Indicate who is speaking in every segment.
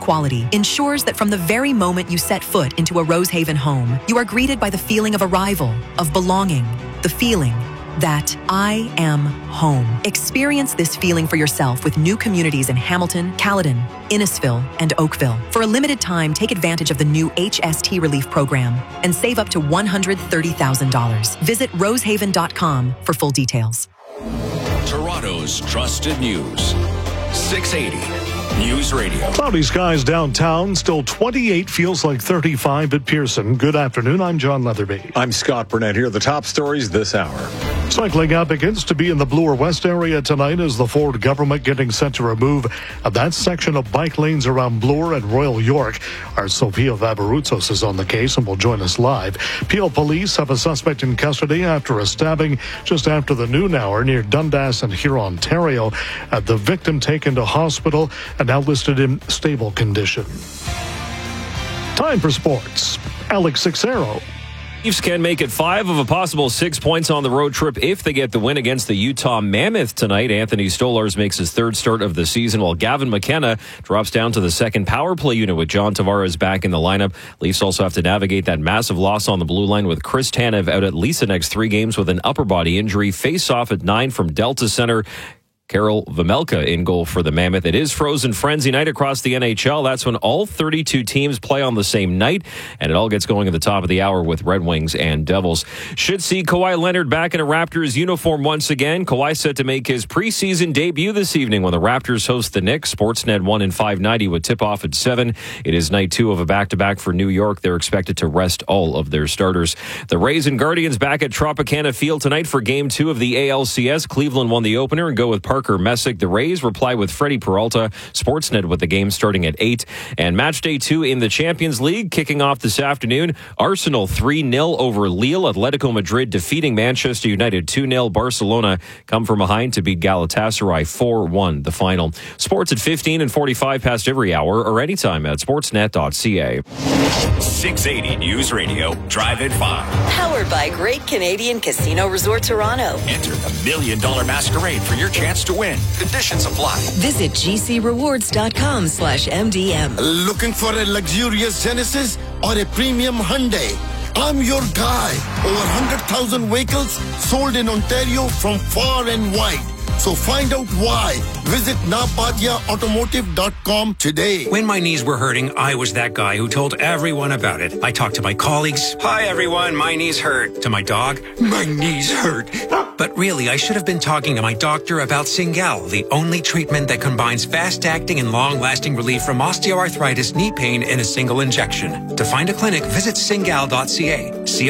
Speaker 1: quality ensures that from the very moment you set foot into a Rosehaven home, you are greeted by the feeling of arrival, of belonging, the feeling that I am home. Experience this feeling for yourself with new communities in Hamilton, Caledon, Innisfil, and Oakville. For a limited time, take advantage of the new HST Relief Program and save up to $130,000. Visit rosehaven.com for full details.
Speaker 2: Toronto's trusted news. 680 News Radio.
Speaker 3: Cloudy skies downtown, still 28, feels like 35 at Pearson. Good afternoon, I'm John Leatherby.
Speaker 4: I'm Scott Burnett. Here are the top stories this hour.
Speaker 3: Cycling advocates to be in the Bloor West area tonight as the Ford government getting set to remove that section of bike lanes around Bloor and Royal York. Our Sophia Vabaroutsos is on the case and will join us live. Peel police have a suspect in custody after a stabbing just after the noon hour near Dundas and Huron, Ontario. The victim taken to hospital and now listed in stable condition. Time for sports. Alex Sixero.
Speaker 5: Chiefs can make it 5 of a possible 6 points on the road trip if they get the win against the Utah Mammoth tonight. Anthony Stolarz makes his third start of the season, while Gavin McKenna drops down to the second power play unit with John Tavares back in the lineup. Leafs also have to navigate that massive loss on the blue line with Chris Tanev out at least the next 3 games with an upper body injury. Face off at 9 from Delta Center. Karel Vejmelka in goal for the Mammoth. It is Frozen Frenzy night across the NHL. That's when all 32 teams play on the same night, and it all gets going at the top of the hour with Red Wings and Devils. Should see Kawhi Leonard back in a Raptors uniform once again. Kawhi set to make his preseason debut this evening when the Raptors host the Knicks. Sportsnet 1 in 590 with tip-off at 7. It is night 2 of a back-to-back for New York. They're expected to rest all of their starters. The Rays and Guardians back at Tropicana Field tonight for Game 2 of the ALCS. Cleveland won the opener and go with Parker Messick. The Rays reply with Freddie Peralta. Sportsnet with the game starting at 8. And match day 2 in the Champions League kicking off this afternoon. Arsenal 3-0 over Lille. Atletico Madrid defeating Manchester United 2-0. Barcelona come from behind to beat Galatasaray 4-1 the final. Sports at 15 and 45 past every hour or anytime at sportsnet.ca.
Speaker 2: 680 News Radio, Drive at 5.
Speaker 6: Powered by Great Canadian Casino Resort Toronto.
Speaker 2: Enter the $1 Million Masquerade for your chance to win. Conditions apply.
Speaker 6: Visit gcrewards.com/MDM.
Speaker 7: Looking for a luxurious Genesis or a premium Hyundai? I'm your guy. Over 100,000 vehicles sold in Ontario from far and wide. So find out why. Visit napadiaautomotive.com today.
Speaker 8: When my knees were hurting, I was that guy who told everyone about it. I talked to my colleagues. Hi, everyone. My knees hurt. To my dog. My knees hurt. But really, I should have been talking to my doctor about Cingal, the only treatment that combines fast-acting and long-lasting relief from osteoarthritis knee pain in a single injection. To find a clinic, visit cingal.ca.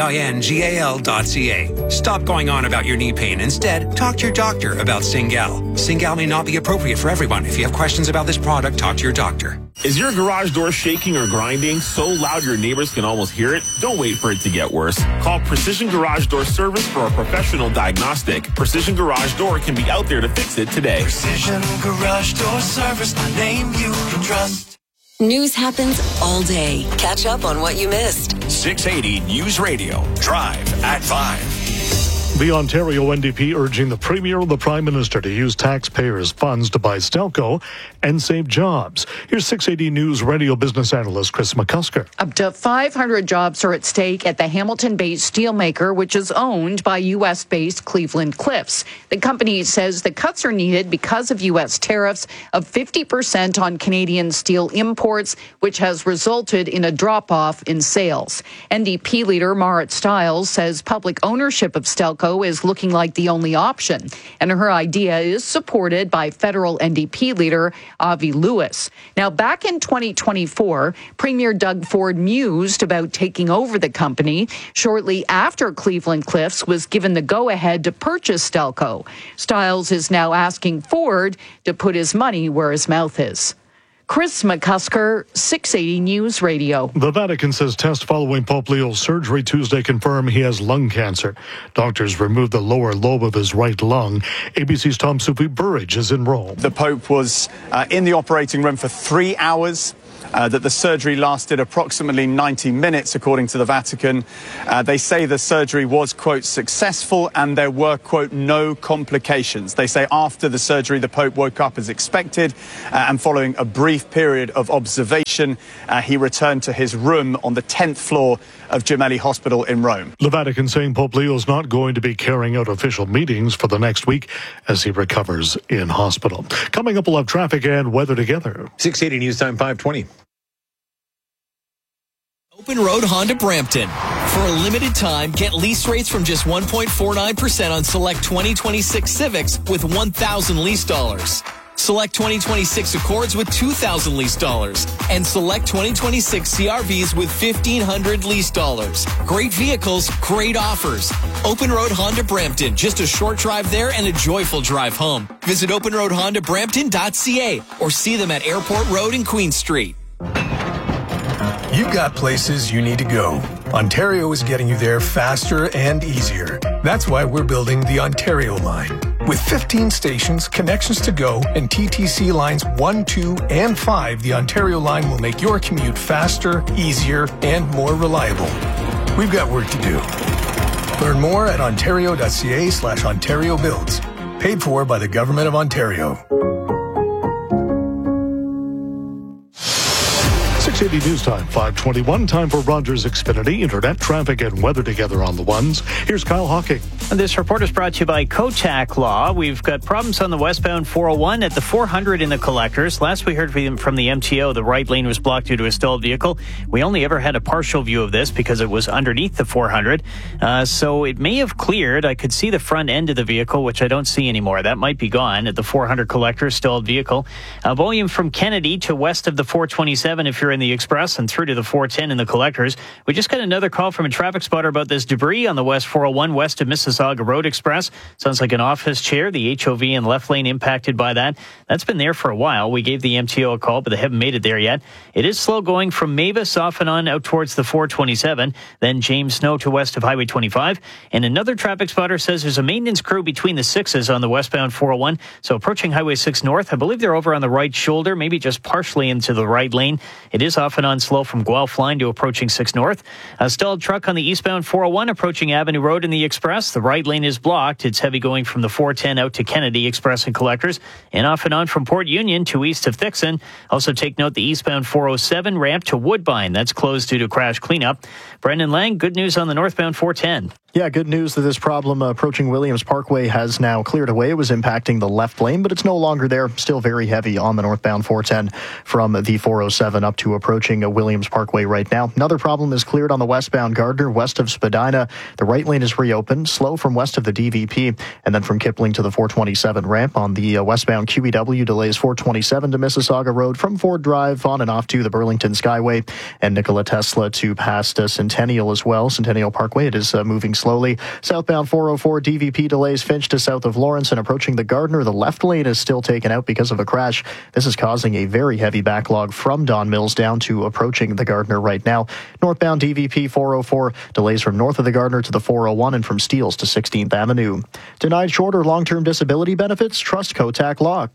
Speaker 8: CINGAL.ca. Stop going on about your knee pain. Instead, talk to your doctor about Cingal. Cingal may not be appropriate for everyone. If you have questions about this product, talk to your doctor.
Speaker 9: Is your garage door shaking or grinding so loud your neighbors can almost hear it? Don't wait for it to get worse. Call Precision Garage Door Service for a professional diagnostic. Precision Garage Door can be out there to fix it today.
Speaker 10: Precision Garage Door Service, the name you can trust.
Speaker 6: News happens all day. Catch up on what you missed.
Speaker 2: 680 News Radio, Drive at 5.
Speaker 3: The Ontario NDP urging the Premier and the Prime Minister to use taxpayers' funds to buy Stelco and save jobs. Here's 680 News Radio business analyst Chris McCusker.
Speaker 11: Up to 500 jobs are at stake at the Hamilton-based steelmaker, which is owned by U.S.-based Cleveland-Cliffs. The company says the cuts are needed because of U.S. tariffs of 50% on Canadian steel imports, which has resulted in a drop-off in sales. NDP leader Marit Stiles says public ownership of Stelco is looking like the only option, and her idea is supported by federal NDP leader Avi Lewis. Now, back in 2024, Premier Doug Ford mused about taking over the company shortly after Cleveland-Cliffs was given the go-ahead to purchase Stelco. Stiles is now asking Ford to put his money where his mouth is. Chris McCusker, 680 News Radio.
Speaker 3: The Vatican says tests following Pope Leo's surgery Tuesday confirm he has lung cancer. Doctors removed the lower lobe of his right lung. ABC's Tom Sufi Burridge is in Rome.
Speaker 12: The Pope was in the operating room for 3 hours. that the surgery lasted approximately 90 minutes, according to the Vatican. They say the surgery was, quote, successful and there were, quote, no complications. They say after the surgery, the Pope woke up as expected and following a brief period of observation, he returned to his room on the 10th floor of Gemelli Hospital in Rome.
Speaker 3: The Vatican saying Pope Leo is not going to be carrying out official meetings for the next week as he recovers in hospital. Coming up, we'll have traffic and weather together.
Speaker 4: 680 News Time 520.
Speaker 13: Open Road Honda Brampton. For a limited time, get lease rates from just 1.49% on select 2026 Civics with $1,000 lease dollars. Select 2026 Accords with $2,000 lease dollars. And select 2026 CRVs with $1,500 lease dollars. Great vehicles, great offers. Open Road Honda Brampton. Just a short drive there and a joyful drive home. Visit openroadhondabrampton.ca or see them at Airport Road and Queen Street.
Speaker 14: You've got places you need to go. Ontario is getting you there faster and easier. That's why we're building the Ontario line. With 15 stations, connections to go, and TTC lines 1, 2, and 5, the Ontario line will make your commute faster, easier, and more reliable. We've got work to do. Learn more at ontario.ca/Ontario Builds. Paid for by the Government of Ontario.
Speaker 3: 680 News Time, 521. Time for Rogers Xfinity. Internet, traffic, and weather together on the ones. Here's Kyle Hawking.
Speaker 15: This report is brought to you by Kotak Law. We've got problems on the westbound 401 at the 400 in the collectors. Last we heard from the MTO, the right lane was blocked due to a stalled vehicle. We only ever had a partial view of this because it was underneath the 400. So it may have cleared. I could see the front end of the vehicle, which I don't see anymore. That might be gone at the 400 collector, stalled vehicle. Volume from Kennedy to west of the 427 if you're in the Express and through to the 410 in the collectors. We just got another call from a traffic spotter about this debris on the West 401 west of Mississauga Road Express. Sounds like an office chair. The HOV and left lane impacted by that. That's been there for a while. We gave the MTO a call, but they haven't made it there yet. It is slow going from Mavis off and on out towards the 427, then James Snow to west of Highway 25. And another traffic spotter says there's a maintenance crew between the 6s on the westbound 401. So approaching Highway 6 North, I believe they're over on the right shoulder, maybe just partially into the right lane. It is off and on slow from Guelph line to approaching 6 North. A stalled truck on the eastbound 401 approaching Avenue Road in the Express. The right lane is blocked. It's heavy going from the 410 out to Kennedy Express and collectors, and off and on from Port Union to east of Thixon. Also take note the eastbound 407 ramp to Woodbine. That's closed due to crash cleanup. Brendan Lang, good news on the northbound 410.
Speaker 16: Yeah, good news that this problem approaching Williams Parkway has now cleared away. It was impacting the left lane, but it's no longer there. Still very heavy on the northbound 410 from the 407 up to approaching Williams Parkway right now. Another problem is cleared on the westbound Gardner, west of Spadina. The right lane is reopened, slow from west of the DVP, and then from Kipling to the 427 ramp on the westbound QEW delays 427 to Mississauga Road from Ford Drive on and off to the Burlington Skyway and Nikola Tesla to past Centennial as well. Centennial Parkway, it is moving slowly. Southbound 404 DVP delays Finch to south of Lawrence and approaching the Gardner. The left lane is still taken out because of a crash. This is causing a very heavy backlog from Don Mills down to approaching the Gardner right now. Northbound DVP 404 delays from north of the Gardner to the 401 and from Steeles to 16th Avenue. Denied short or long-term disability benefits? Trust Kotak Law.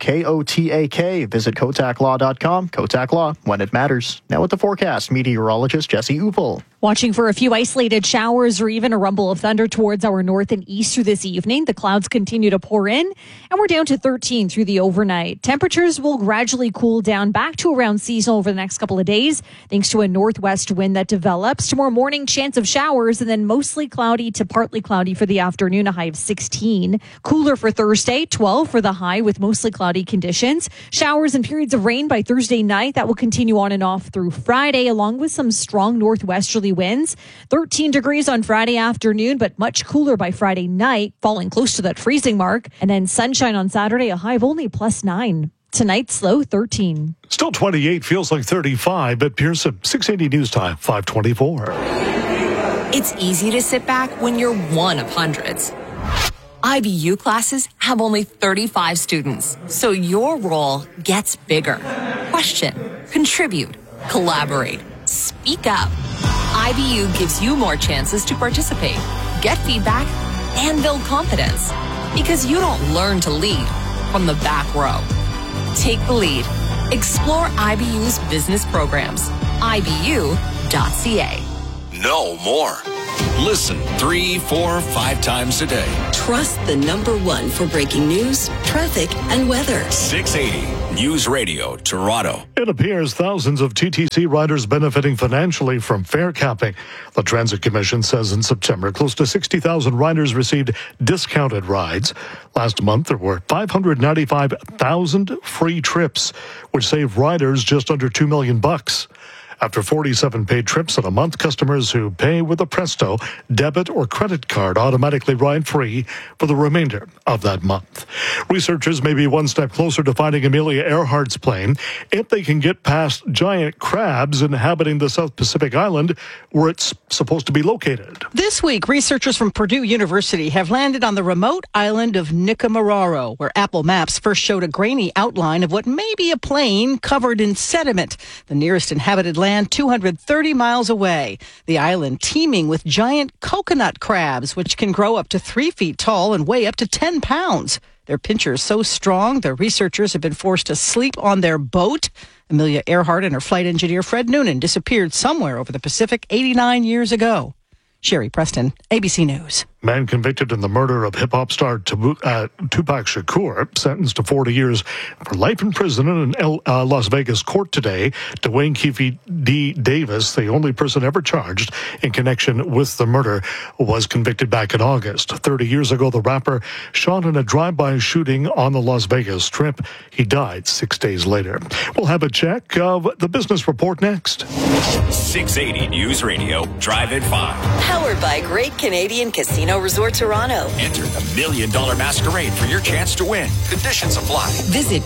Speaker 16: Kotak. Visit kotaklaw.com. Kotak Law, when it matters. Now with the forecast, meteorologist Jesse Upel.
Speaker 17: Watching for a few isolated showers or even a rumble of thunder towards our north and east through this evening. The clouds continue to pour in, and we're down to 13 through the overnight. Temperatures will gradually cool down back to around seasonal over the next couple of days, thanks to a northwest wind that develops. Tomorrow morning, chance of showers, and then mostly cloudy to partly cloudy for the afternoon, a high of 16. Cooler for Thursday, 12 for the high with mostly cloudy conditions. Showers and periods of rain by Thursday night. That will continue on and off through Friday, along with some strong northwesterly winds. 13 degrees on Friday afternoon, but much cooler by Friday night, falling close to that freezing mark. And then sunshine on Saturday, a high of only +9. Tonight's low 13.
Speaker 3: Still 28, feels like 35 at Pearson. 680 News Time, 524.
Speaker 18: It's easy to sit back when you're one of hundreds. IBU classes have only 35 students, so your role gets bigger. Question, contribute, collaborate, speak up. IBU gives you more chances to participate, get feedback, and build confidence. Because you don't learn to lead from the back row. Take the lead. Explore IBU's business programs. IBU.ca.
Speaker 2: Know more. Listen 3, 4, 5 times a day.
Speaker 6: Trust the #1 for breaking news, traffic, and weather.
Speaker 2: 680 News Radio, Toronto.
Speaker 3: It appears thousands of TTC riders benefiting financially from fare capping. The Transit Commission says in September, close to 60,000 riders received discounted rides. Last month, there were 595,000 free trips, which saved riders just under $2 million. After 47 paid trips in a month, customers who pay with a Presto debit or credit card automatically ride free for the remainder of that month. Researchers may be one step closer to finding Amelia Earhart's plane if they can get past giant crabs inhabiting the South Pacific island where it's supposed to be located.
Speaker 19: This week, researchers from Purdue University have landed on the remote island of Nikumaroro, where Apple Maps first showed a grainy outline of what may be a plane covered in sediment. The nearest inhabited land 230 miles away. The island teeming with giant coconut crabs, which can grow up to 3 feet tall and weigh up to 10 pounds. Their pincher is so strong, the researchers have been forced to sleep on their boat. Amelia Earhart and her flight engineer Fred Noonan disappeared somewhere over the Pacific 89 years ago. Sherry Preston, ABC News.
Speaker 3: Man convicted in the murder of hip-hop star Tupac Shakur, sentenced to 40 years for life in prison in an Las Vegas court today. Dwayne Keefe D. Davis, the only person ever charged in connection with the murder, was convicted back in August. 30 years ago, the rapper shot in a drive-by shooting on the Las Vegas Strip. He died 6 days later. We'll have a check of the business report next.
Speaker 2: 680 News Radio, Drive at 5.
Speaker 6: Powered by Great Canadian Casino Resort Toronto.
Speaker 2: Enter the $1 Million Masquerade for your chance to win. Conditions apply.
Speaker 6: Visit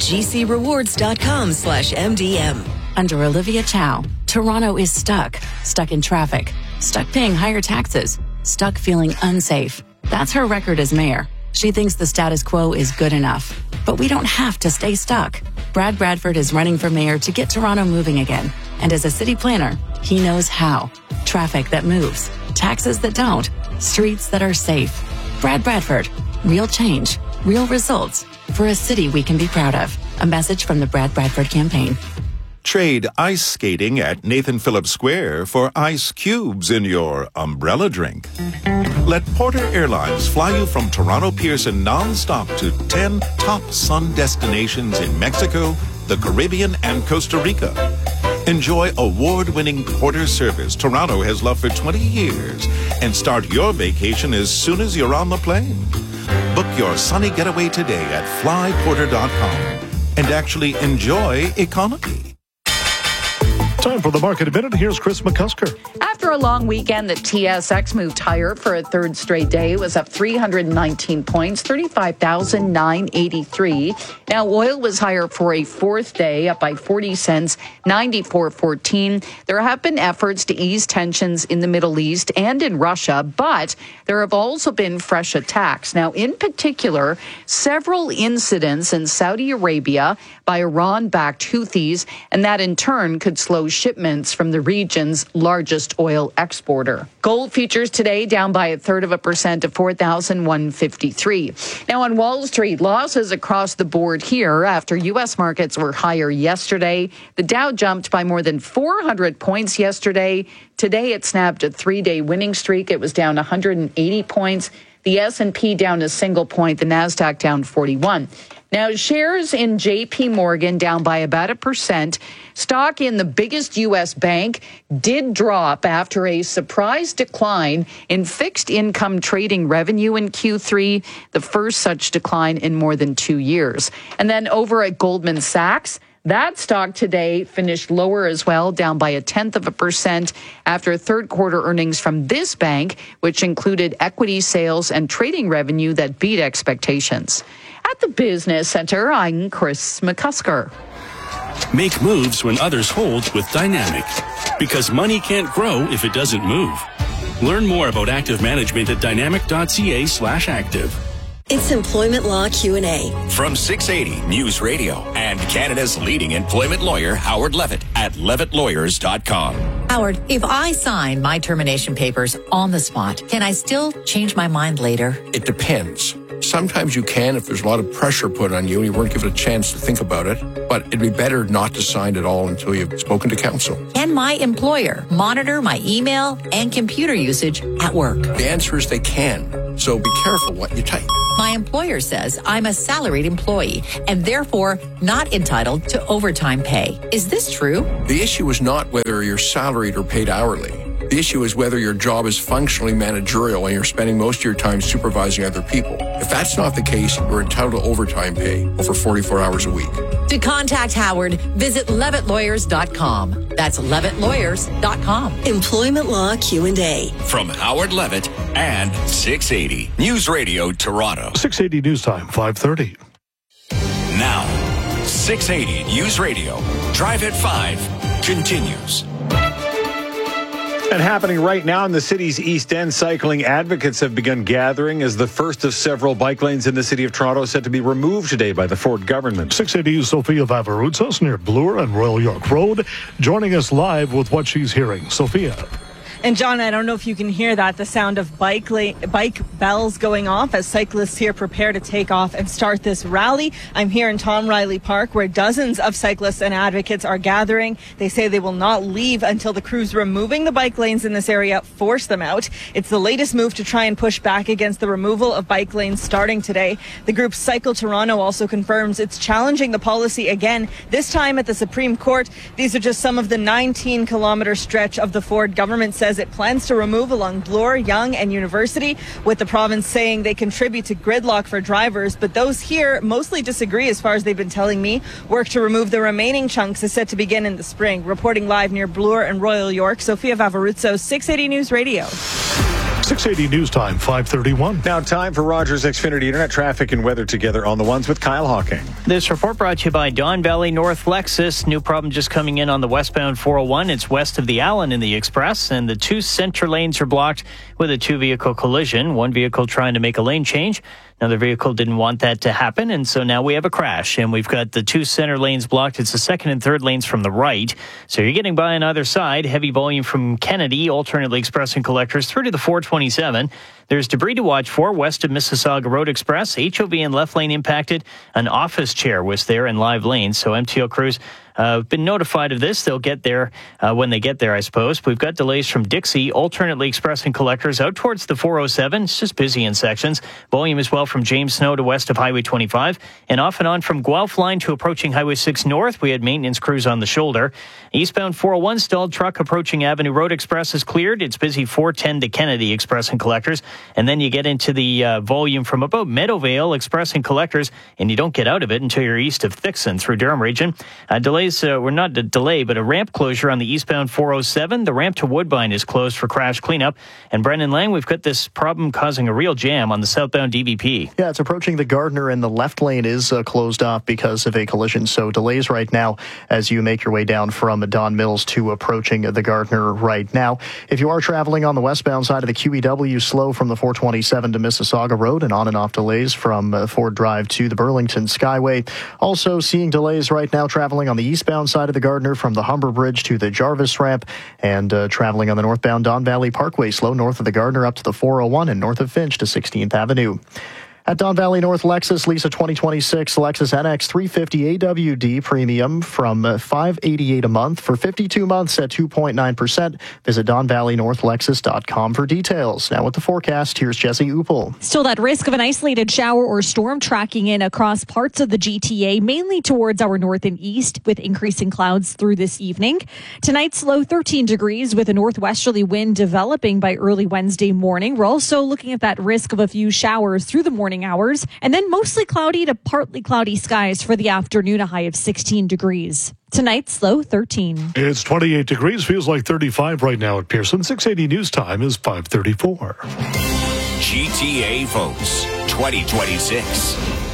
Speaker 6: gcrewards.com/MDM.
Speaker 20: Under Olivia Chow, Toronto is stuck in traffic, stuck paying higher taxes, stuck feeling unsafe. That's her record as mayor. She thinks the status quo is good enough. But we don't have to stay stuck. Brad Bradford is running for mayor to get Toronto moving again. And as a city planner, he knows how. Traffic that moves, taxes that don't, streets that are safe. Brad Bradford, real change, real results for a city we can be proud of. A message from the Brad Bradford campaign.
Speaker 21: Trade ice skating at Nathan Phillips Square for ice cubes in your umbrella drink. Let Porter Airlines fly you from Toronto Pearson nonstop to 10 top sun destinations in Mexico, the Caribbean, and Costa Rica. Enjoy award-winning Porter service Toronto has loved for 20 years and start your vacation as soon as you're on the plane. Book your sunny getaway today at flyporter.com and actually enjoy economy.
Speaker 3: Time for the Market Minute. Here's Chris McCusker.
Speaker 11: After a long weekend, the TSX moved higher for a third straight day. It was up 319 points, 35,983. Now, oil was higher for a fourth day, up by 40 cents, 94.14. There have been efforts to ease tensions in the Middle East and in Russia, but there have also been fresh attacks. Now, in particular, several incidents in Saudi Arabia by Iran-backed Houthis, and that in turn could slow shipments from the region's largest oil exporter. Gold futures today down by 0.33% to $4,153. Now on Wall Street, losses across the board here after U.S. markets were higher yesterday. The Dow jumped by more than 400 points yesterday. Today it snapped a 3-day winning streak. It was down 180 points. The S&P down a single point. The Nasdaq down 41. Now, shares in J.P. Morgan down by about 1%. Stock in the biggest U.S. bank did drop after a surprise decline in fixed income trading revenue in Q3, the first such decline in more than 2 years. And then over at Goldman Sachs, that stock today finished lower as well, down by 0.1% after third quarter earnings from this bank, which included equity sales and trading revenue that beat expectations. At the Business Center, I'm Chris McCusker.
Speaker 22: Make moves when others hold with Dynamic, because money can't grow if it doesn't move. Learn more about active management at dynamic.ca/active.
Speaker 6: It's Employment Law Q&A.
Speaker 2: From 680 News Radio and Canada's leading employment lawyer, Howard Levitt, at levittlawyers.com.
Speaker 23: Howard, if I sign my termination papers on the spot, can I still change my mind later?
Speaker 2: It depends.
Speaker 1: sometimes you can if there's a lot of pressure put on you and you weren't given a chance to think about it. But it'd be better not to sign at all until you've spoken to counsel.
Speaker 23: Can my employer monitor my email and computer usage at work?
Speaker 1: The answer is they can. So be careful what you type.
Speaker 23: My employer says I'm a salaried employee and therefore not entitled to overtime pay. Is this true?
Speaker 1: The issue is not whether you're salaried or paid hourly. The issue is whether your job is functionally managerial and you're spending most of your time supervising other people. If that's not the case, you're entitled to overtime pay over 44 hours a week.
Speaker 23: To contact Howard, visit levittlawyers.com. That's levittlawyers.com.
Speaker 6: Employment Law Q&A.
Speaker 2: From Howard Levitt and 680 News Radio Toronto.
Speaker 3: 680 News Time, 5:30.
Speaker 2: Now, 680 News Radio. Drive at 5 continues.
Speaker 4: And happening right now in the city's East End, cycling advocates have begun gathering as the first of several bike lanes in the city of Toronto is set to be removed today by the Ford government.
Speaker 3: 680's Sophia Vavarutsos near Bloor and Royal York Road, joining us live with what she's hearing. Sophia.
Speaker 5: And John, I don't know if you can hear that, the sound of bike bells going off as cyclists here prepare to take off and start this rally. I'm here in Tom Riley Park where dozens of cyclists and advocates are gathering. They say they will not leave until the crews removing the bike lanes in this area force them out. It's the latest move to try and push back against the removal of bike lanes starting today. The group Cycle Toronto also confirms it's challenging the policy again, this time at the Supreme Court. These are just some of the 19-kilometer stretch of the Ford government says it plans to remove along Bloor, Yonge and University, with the province saying they contribute to gridlock for drivers. But those here mostly disagree as far as they've been telling me. Work to remove the remaining chunks is set to begin in the spring. Reporting live near Bloor and Royal York, Sophia Vavarutsos, 680 News Radio.
Speaker 3: 680 News Time, 5:31.
Speaker 4: Now time for Rogers Xfinity Internet traffic and weather together on the ones with Kyle Hawking.
Speaker 15: This report brought to you by Don Valley North Lexus. New problem just coming in on the westbound 401. It's west of the Allen in the Express, and the two center lanes are blocked with a two-vehicle collision. One vehicle trying to make a lane change. Another vehicle didn't want that to happen, and so now we have a crash, and we've got the two center lanes blocked. It's the second and third lanes from the right, so you're getting by on either side. Heavy volume from Kennedy, alternately express and collectors, through to the 427. There's debris to watch for west of Mississauga Road Express. HOV in left lane impacted. An office chair was there in live lanes, so MTO crews have been notified of this. They'll get there when they get there, I suppose. We've got delays from Dixie, alternately express and collectors out towards the 407. It's just busy in sections. Volume as well from James Snow to west of Highway 25. And off and on from Guelph Line to approaching Highway 6 North. We had maintenance crews on the shoulder. Eastbound 401 stalled truck approaching Avenue Road Express is cleared. It's busy 410 to Kennedy express and collectors. And then you get into the volume from about Meadowvale express and collectors, and you don't get out of it until you're east of Thixon through Durham region. Delays were not a delay, but a ramp closure on the eastbound 407. The ramp to Woodbine is closed for crash cleanup. And Brendan Lang, we've got this problem causing a real jam on the southbound DVP.
Speaker 16: Yeah, it's approaching the Gardner, and the left lane is closed off because of a collision. So delays right now as you make your way down from Don Mills to approaching the Gardner right now. If you are traveling on the westbound side of the QEW, slow from the 427 to Mississauga Road, and on and off delays from Ford Drive to the Burlington Skyway. Also seeing delays right now traveling on the eastbound side of the Gardner from the Humber Bridge to the Jarvis Ramp, and traveling on the northbound Don Valley Parkway, slow north of the Gardner up to the 401 and north of Finch to 16th Avenue. At Don Valley North Lexus, Lisa 2026 Lexus NX 350 AWD Premium from $588 a month for 52 months at 2.9%. Visit DonValleyNorthLexus.com for details. Now with the forecast, here's Jesse Uppel.
Speaker 17: Still that risk of an isolated shower or storm tracking in across parts of the GTA, mainly towards our north and east, with increasing clouds through this evening. Tonight's low 13 degrees with a northwesterly wind developing by early Wednesday morning. We're also looking at that risk of a few showers through the morning hours, and then mostly cloudy to partly cloudy skies for the afternoon, a high of 16 degrees. Tonight's low 13.
Speaker 3: It's 28 degrees, feels like 35 right now at Pearson. 680 News Time is 5:34.
Speaker 2: GTA votes 2026.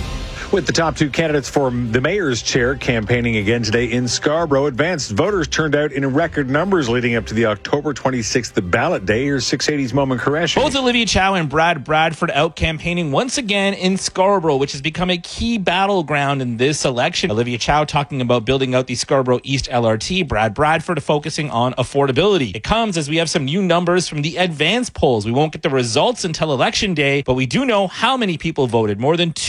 Speaker 4: With the top two candidates for the mayor's chair campaigning again today in Scarborough, advanced voters turned out in record numbers leading up to the October 26th ballot day. Here's 680's Momin Qureshi.
Speaker 7: Both Olivia Chow and Brad Bradford out campaigning once again in Scarborough, which has become a key battleground in this election. Olivia Chow talking about building out the Scarborough East LRT, Brad Bradford focusing on affordability. It comes as we have some new numbers from the advance polls. We won't get the results until Election Day, but we do know how many people voted. More than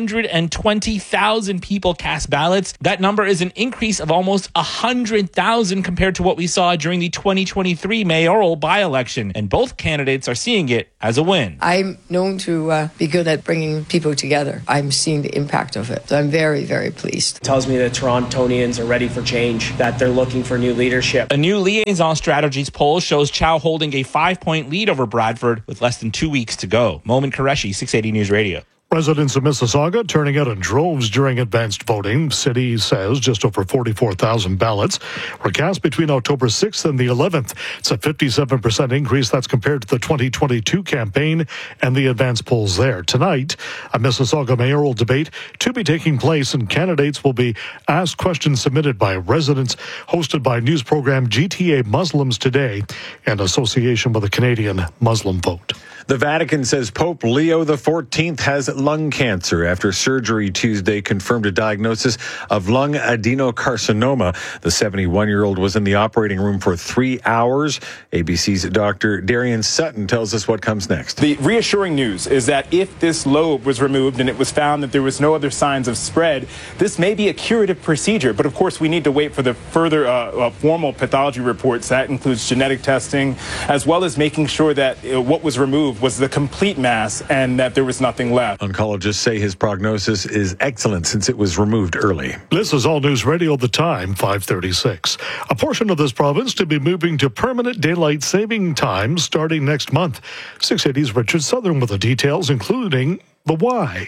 Speaker 7: 220,000 people cast ballots. That number is an increase of almost 100,000 compared to what we saw during the 2023 mayoral by-election, and both candidates are seeing it as a win.
Speaker 8: I'm known to be good at bringing people together. I'm seeing the impact of it. So I'm very, very pleased.
Speaker 9: It tells me that Torontonians are ready for change, that they're looking for new leadership.
Speaker 7: A new Liaison Strategies poll shows Chow holding a 5-point lead over Bradford with less than 2 weeks to go. Momin Qureshi, 680 News Radio.
Speaker 3: Residents of Mississauga turning out in droves during advanced voting. City says just over 44,000 ballots were cast between October 6th and the 11th. It's a 57% increase. That's compared to the 2022 campaign and the advanced polls there. Tonight, a Mississauga mayoral debate to be taking place, and candidates will be asked questions submitted by residents, hosted by news program GTA Muslims Today in association with the Canadian Muslim Vote.
Speaker 4: The Vatican says Pope Leo XIV has lung cancer after surgery Tuesday confirmed a diagnosis of lung adenocarcinoma. The 71-year-old was in the operating room for 3 hours. ABC's Dr. Darian Sutton tells us what comes next.
Speaker 24: The reassuring news is that if this lobe was removed and it was found that there was no other signs of spread, this may be a curative procedure. But of course, we need to wait for the further formal pathology reports. That includes genetic testing, as well as making sure that what was removed was the complete mass and that there was nothing left.
Speaker 4: Oncologists say his prognosis is excellent since it was removed early.
Speaker 3: This is All News Radio, The Time, 5:36. A portion of this province to be moving to permanent daylight saving time starting next month. 680's Richard Southern with the details, including the why.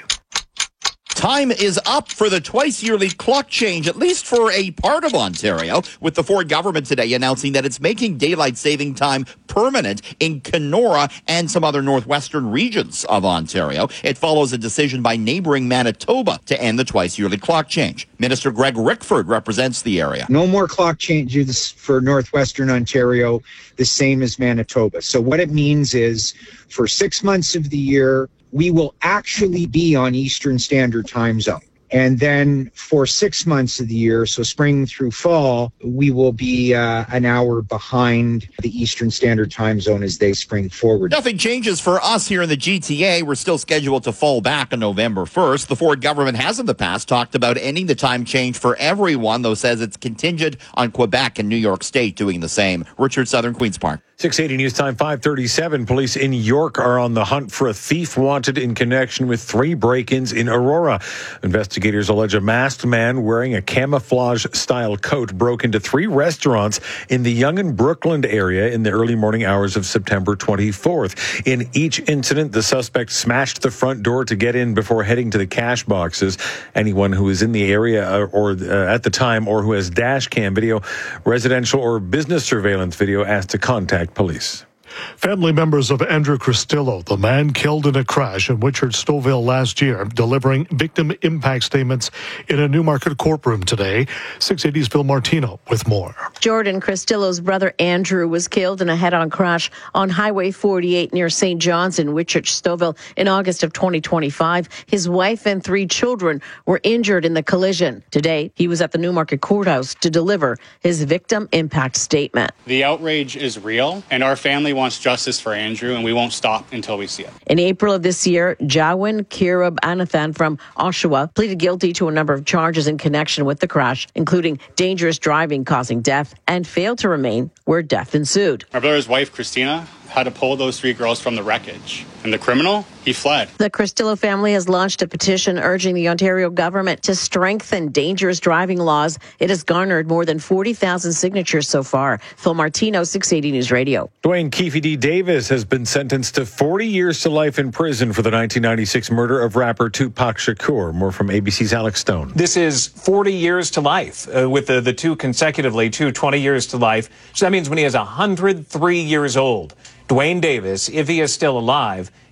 Speaker 25: Time is up for the twice-yearly clock change, at least for a part of Ontario, with the Ford government today announcing that it's making daylight saving time permanent in Kenora and some other northwestern regions of Ontario. It follows a decision by neighboring Manitoba to end the twice-yearly clock change. Minister Greg Rickford represents the area.
Speaker 26: No more clock changes for northwestern Ontario, the same as Manitoba. So what it means is for 6 months of the year, we will actually be on Eastern Standard Time Zone. And then for 6 months of the year, so spring through fall, we will be an hour behind the Eastern Standard Time Zone as they spring forward.
Speaker 25: Nothing changes for us here in the GTA. We're still scheduled to fall back on November 1st. The Ford government has in the past talked about ending the time change for everyone, though says it's contingent on Quebec and New York State doing the same. Richard Southern, Queen's Park.
Speaker 4: 680 News Time, 5:37. Police in York are on the hunt for a thief wanted in connection with 3 break-ins in Aurora. Investigators allege a masked man wearing a camouflage-style coat broke into 3 restaurants in the Yonge and Brookland area in the early morning hours of September 24th. In each incident, the suspect smashed the front door to get in before heading to the cash boxes. Anyone who is in the area or at the time or who has dash cam video, residential or business surveillance video asked to contact police.
Speaker 3: Family members of Andrew Cristillo, the man killed in a crash in Witchart-Stouffville last year, delivering victim impact statements in a Newmarket courtroom today. 680's Phil Martino with more.
Speaker 27: Jordan Cristillo's brother Andrew was killed in a head-on crash on Highway 48 near St. John's in Witchart-Stouffville in August of 2025. His wife and 3 children were injured in the collision. Today, he was at the Newmarket courthouse to deliver his victim impact statement.
Speaker 28: The outrage is real, and our family wants justice for Andrew, and we won't stop until we see it.
Speaker 27: In April of this year, Jawin Kirab Anathan from Oshawa pleaded guilty to a number of charges in connection with the crash, including dangerous driving causing death, and failed to remain where death ensued.
Speaker 28: My brother's wife, Christina, had to pull those 3 girls from the wreckage. And the criminal, he fled.
Speaker 27: The Cristillo family has launched a petition urging the Ontario government to strengthen dangerous driving laws. It has garnered more than 40,000 signatures so far. Phil Martino, 680 News Radio.
Speaker 4: Dwayne Keefe D. Davis has been sentenced to 40 years to life in prison for the 1996 murder of rapper Tupac Shakur. More from ABC's Alex Stone.
Speaker 29: This is 40 years to life with the 2 consecutively, 20 years to life. So that means when he is 103 years old, Dwayne Davis, if he is still alive,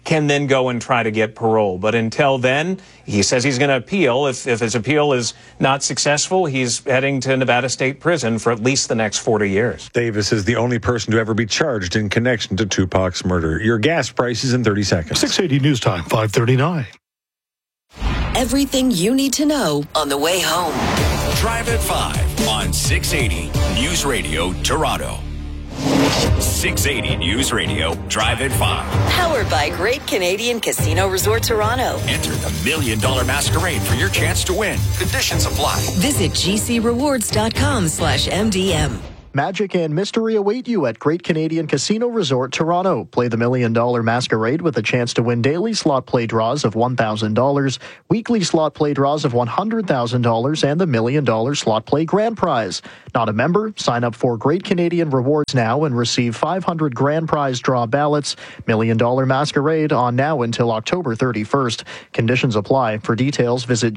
Speaker 29: can then go and try to get parole. But until then, he says he's going to appeal. If his appeal is not successful, he's heading to Nevada State Prison for at least the next 40 years.
Speaker 4: Davis is the only person to ever be charged in connection to Tupac's murder. Your gas prices in 30 seconds.
Speaker 3: 680 News Time, 5:39.
Speaker 6: Everything you need to know on the way home.
Speaker 2: Drive at 5 on 680 News Radio Toronto. 680 News Radio, Drive at 5.
Speaker 6: Powered by Great Canadian Casino Resort Toronto.
Speaker 2: Enter the $1 Million Masquerade for your chance to win. Conditions apply.
Speaker 6: Visit gcrewards.com/MDM.
Speaker 16: Magic and mystery await you at Great Canadian Casino Resort Toronto. Play the $1 Million Masquerade with a chance to win daily slot play draws of $1,000, weekly slot play draws of $100,000, and the $1 Million slot play grand prize. Not a member? Sign up for Great Canadian Rewards now and receive 500 grand prize draw ballots. $1 Million Masquerade on now until October 31st. Conditions apply. For details, visit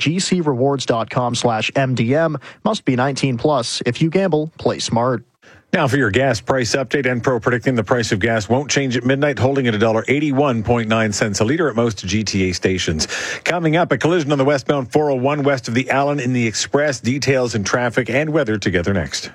Speaker 16: gcrewards.com/MDM. Must be 19 plus. If you gamble, play smart.
Speaker 4: Now for your gas price update. Enpro predicting the price of gas won't change at midnight, holding at $1.81.9 a litre at most GTA stations. Coming up, a collision on the westbound 401 west of the Allen in the Express. Details and traffic and weather together next.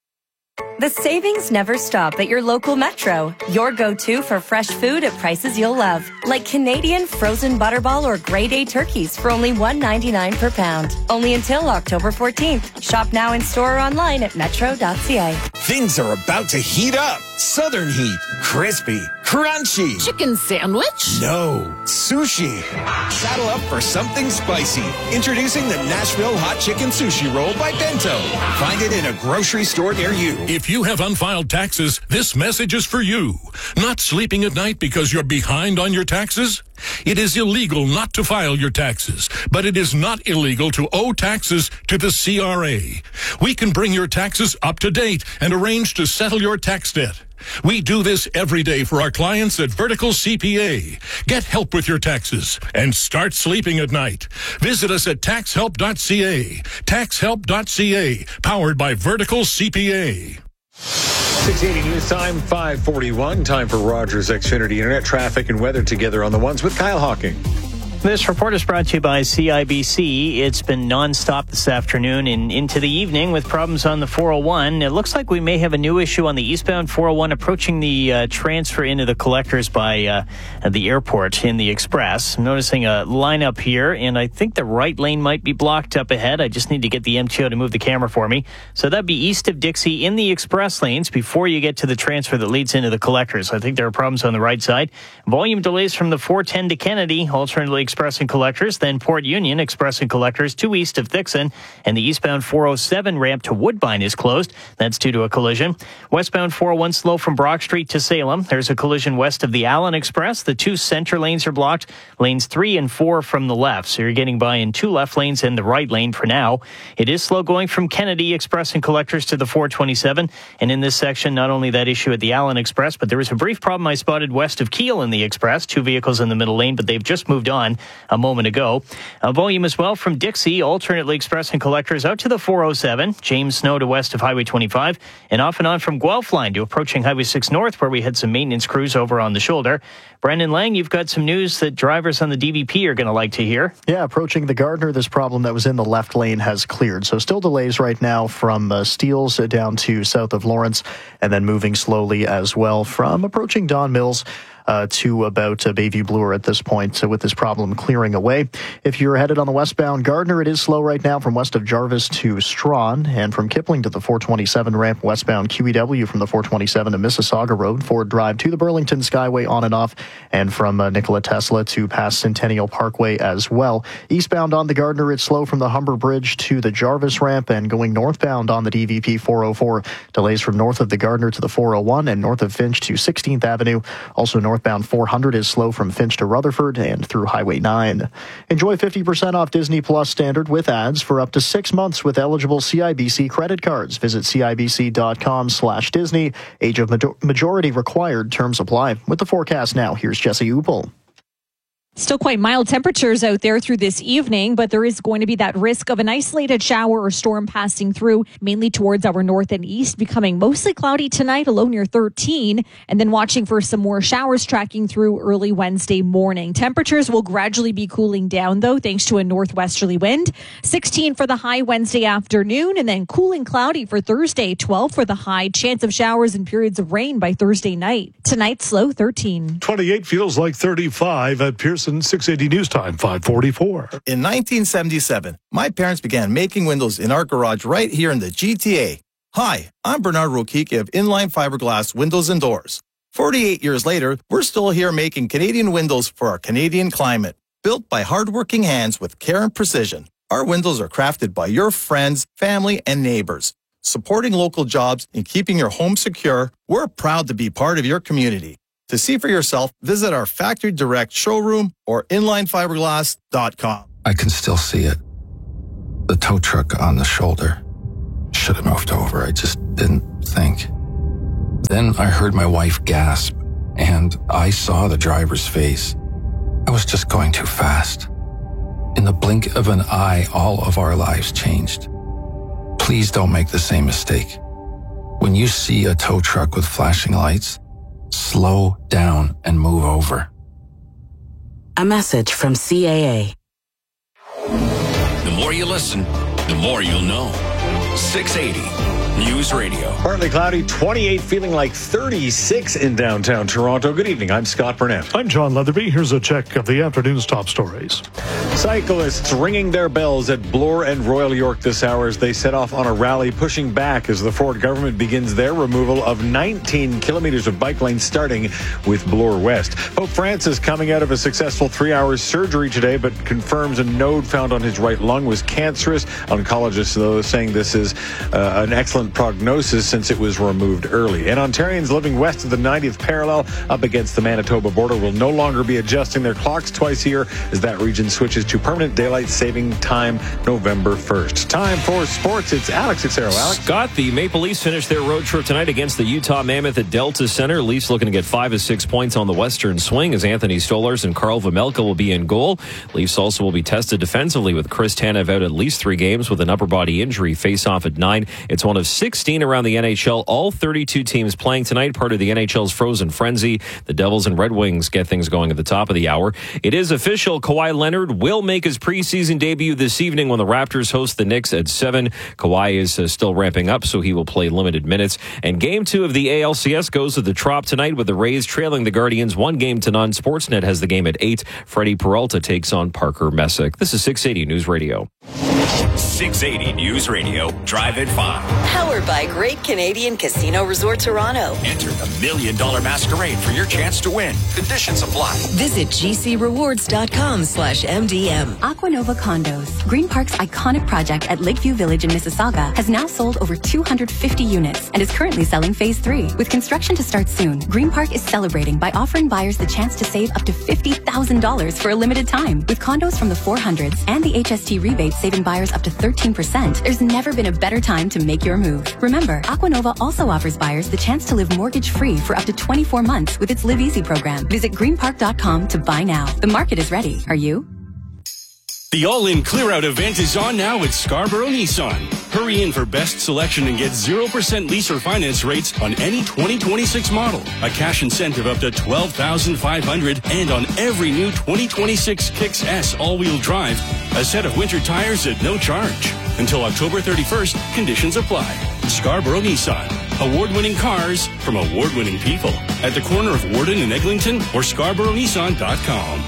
Speaker 10: The savings never stop at your local Metro. Your go-to for fresh food at prices you'll love. Like Canadian frozen butterball or grade A turkeys for only $1.99 per pound. Only until October 14th. Shop now in store or online at metro.ca.
Speaker 11: Things are about to heat up. Southern heat. Crispy. Crunchy.
Speaker 12: Chicken sandwich?
Speaker 11: No. Sushi. Saddle up for something spicy. Introducing the Nashville Hot Chicken Sushi Roll by Bento. Find it in a grocery store near you.
Speaker 13: If you have unfiled taxes, this message is for you. Not sleeping at night because you're behind on your taxes? It is illegal not to file your taxes, but it is not illegal to owe taxes to the CRA. We can bring your taxes up to date and arrange to settle your tax debt. We do this every day for our clients at Vertical CPA. Get help with your taxes and start sleeping at night. Visit us at taxhelp.ca. Taxhelp.ca, powered by Vertical CPA.
Speaker 4: 680 News Time, 5:41. Time for Rogers Xfinity Internet traffic and weather together on the ones with Kyle Hawking.
Speaker 15: This report is brought to you by CIBC. It's been nonstop this afternoon and into the evening with problems on the 401. It looks like we may have a new issue on the eastbound 401 approaching the transfer into the collectors by the airport in the Express. I'm noticing a lineup here, and I think the right lane might be blocked up ahead. I just need to get the MTO to move the camera for me. So that'd be east of Dixie in the Express lanes before you get to the transfer that leads into the collectors. I think there are problems on the right side. Volume delays from the 410 to Kennedy, alternately Express and Collectors, then Port Union, Express and Collectors, 2 east of Thixon, and the eastbound 407 ramp to Woodbine is closed. That's due to a collision. Westbound 401 slow from Brock Street to Salem. There's a collision west of the Allen Express. The 2 center lanes are blocked. Lanes 3 and 4 from the left. So you're getting by in 2 left lanes and the right lane for now. It is slow going from Kennedy, Express and Collectors to the 427. And in this section, not only that issue at the Allen Express, but there was a brief problem I spotted west of Keele in the Express. 2 vehicles in the middle lane, but they've just moved on a moment ago. Volume as well from Dixie, alternately Express and Collectors out to the 407. James Snow to west of Highway 25. And off and on from Guelph line to approaching Highway 6 North, where we had some maintenance crews over on the shoulder. Brandon Lang, you've got some news that drivers on the DVP are going to like to hear.
Speaker 16: Yeah, approaching the Gardner, this problem that was in the left lane has cleared. So still delays right now from Steeles down to south of Lawrence, and then moving slowly as well from approaching Don Mills to about Bayview Bloor at this point, with this problem clearing away. If you're headed on the westbound Gardner, it is slow right now from west of Jarvis to Strawn, and from Kipling to the 427 ramp westbound QEW from the 427 to Mississauga Road, Ford Drive to the Burlington Skyway on and off, and from Nikola Tesla to past Centennial Parkway as well. Eastbound on the Gardner, it's slow from the Humber Bridge to the Jarvis ramp, and going northbound on the DVP 404, delays from north of the Gardner to the 401 and north of Finch to 16th Avenue. Also northbound 400 is slow from Finch to Rutherford and through Highway 9. Enjoy 50% off Disney Plus Standard with ads for up to 6 months with eligible CIBC credit cards. Visit CIBC.com/Disney. Age of majority required. Terms apply. With the forecast now, here's Jesse Upel.
Speaker 17: Still quite mild temperatures out there through this evening, but there is going to be that risk of an isolated shower or storm passing through, mainly towards our north and east, becoming mostly cloudy tonight, a low near 13, and then watching for some more showers tracking through early Wednesday morning. Temperatures will gradually be cooling down, though, thanks to a northwesterly wind. 16 for the high Wednesday afternoon, and then cool and cloudy for Thursday, 12 for the high. Chance of showers and periods of rain by Thursday night. Tonight's low 13.
Speaker 3: 28 feels like 35 at Pearson. 680 News Time, 544.
Speaker 1: In 1977, my parents began making windows in our garage right here in the GTA. Hi, I'm Bernard Rokicki of Inline Fiberglass Windows and Doors. 48 years later, we're still here making Canadian windows for our Canadian climate. Built by hardworking hands with care and precision, our windows are crafted by your friends, family, and neighbors. Supporting local jobs and keeping your home secure, we're proud to be part of your community. To see for yourself, visit our Factory Direct showroom or inlinefiberglass.com.
Speaker 12: I can still see it. The tow truck on the shoulder. Should have moved over. I just didn't think. Then I heard my wife gasp, and I saw the driver's face. I was just going too fast. In the blink of an eye, all of our lives changed. Please don't make the same mistake. When you see a tow truck with flashing lights, slow down and move over.
Speaker 14: A message from CAA.
Speaker 2: The more you listen, the more you'll know. 680 News Radio.
Speaker 4: Partly cloudy, 28, feeling like 36 in downtown Toronto. Good evening. I'm Scott Burnett.
Speaker 3: I'm John Leatherby. Here's a check of the afternoon's top stories.
Speaker 4: Cyclists ringing their bells at Bloor and Royal York this hour as they set off on a rally pushing back as the Ford government begins their removal of 19 kilometers of bike lanes starting with Bloor West. Pope Francis coming out of a successful 3-hour surgery today, but confirms a node found on his right lung was cancerous. Oncologists, though, saying this is an excellent prognosis since it was removed early. And Ontarians living west of the 90th parallel up against the Manitoba border will no longer be adjusting their clocks twice a year as that region switches to permanent daylight saving time November 1st. Time for sports. It's Alex Xero. Alex.
Speaker 18: Scott, the Maple Leafs finished their road trip tonight against the Utah Mammoth at Delta Center. Leafs looking to get 5 of 6 points on the Western swing as Anthony Stolarz and Carl Vejmelka will be in goal. Leafs also will be tested defensively with Chris Tanev out at least 3 games with an upper body injury. Face off at 9. It's one of 16 around the NHL. All 32 teams playing tonight, part of the NHL's Frozen Frenzy. The Devils and Red Wings get things going at the top of the hour. It is official. Kawhi Leonard will make his preseason debut this evening when the Raptors host the Knicks at 7. Kawhi is still ramping up, so he will play limited minutes. And Game 2 of the ALCS goes to the Trop tonight with the Rays trailing the Guardians 1-0 to none. Sportsnet has the game at 8. Freddie Peralta takes on Parker Messick. This is 680 News Radio.
Speaker 2: 680 News Radio, Drive at 5.
Speaker 6: Powered by Great Canadian Casino Resort Toronto.
Speaker 2: Enter the $1 Million Masquerade for your chance to win. Conditions apply.
Speaker 6: Visit gcrewards.com/MDM.
Speaker 19: Aquanova Condos, Green Park's iconic project at Lakeview Village in Mississauga, has now sold over 250 units and is currently selling Phase 3. With construction to start soon, Green Park is celebrating by offering buyers the chance to save up to $50,000 for a limited time. With condos from the 400s and the HST rebate saving buyers up to 13%, there's never been a better time to make your move. Remember, Aquanova also offers buyers the chance to live mortgage-free for up to 24 months with its Live Easy program. Visit greenpark.com to buy now. The market is ready. Are you?
Speaker 20: The all-in clear-out event is on now at Scarborough Nissan. Hurry in for best selection and get 0% lease or finance rates on any 2026 model. A cash incentive up to $12,500 and on every new 2026 Kicks S all-wheel drive, a set of winter tires at no charge. Until October 31st, conditions apply. Scarborough Nissan. Award-winning cars from award-winning people. At the corner of Warden and Eglinton or ScarboroughNissan.com.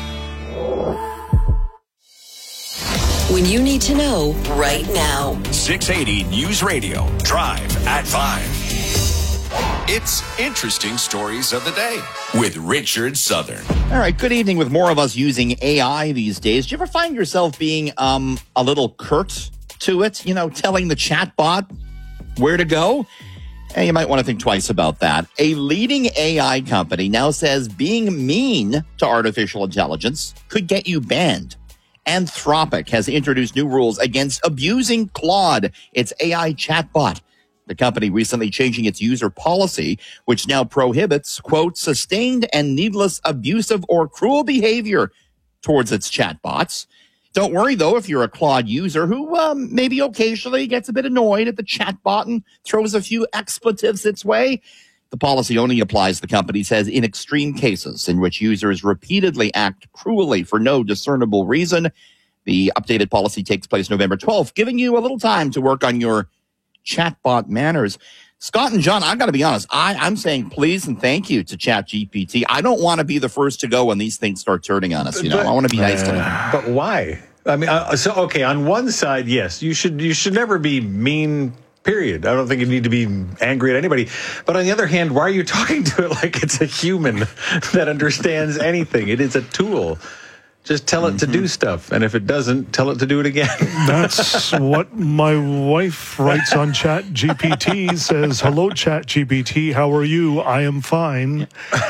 Speaker 6: When you need to know right now.
Speaker 2: 680 News Radio, Drive at 5. It's Interesting Stories of the Day with Richard Southern.
Speaker 25: All right, good evening. With more of us using AI these days, do you ever find yourself being a little curt to it? You know, telling the chatbot where to go? And you might want to think twice about that. A leading AI company now says being mean to artificial intelligence could get you banned. Anthropic has introduced new rules against abusing Claude, its AI chatbot. The company recently changing its user policy, which now prohibits, quote, sustained and needless abusive or cruel behavior towards its chatbots. Don't worry, though, if you're a Claude user who maybe occasionally gets a bit annoyed at the chatbot and throws a few expletives its way. The policy only applies, the company says, in extreme cases in which users repeatedly act cruelly for no discernible reason. The updated policy takes place November 12th, giving you a little time to work on your chatbot manners. Scott and John, I've got to be honest. I'm saying please and thank you to ChatGPT. I don't want to be the first to go when these things start turning on us. I want to be nice to them.
Speaker 4: But why? I mean, on one side, yes, you should never be mean. Period. I don't think you need to be angry at anybody. But on the other hand, why are you talking to it like it's a human that understands anything? It is a tool. Just tell it to do stuff. And if it doesn't, tell it to do it again.
Speaker 3: That's what my wife writes on ChatGPT. Says, hello, ChatGPT. How are you? I am fine.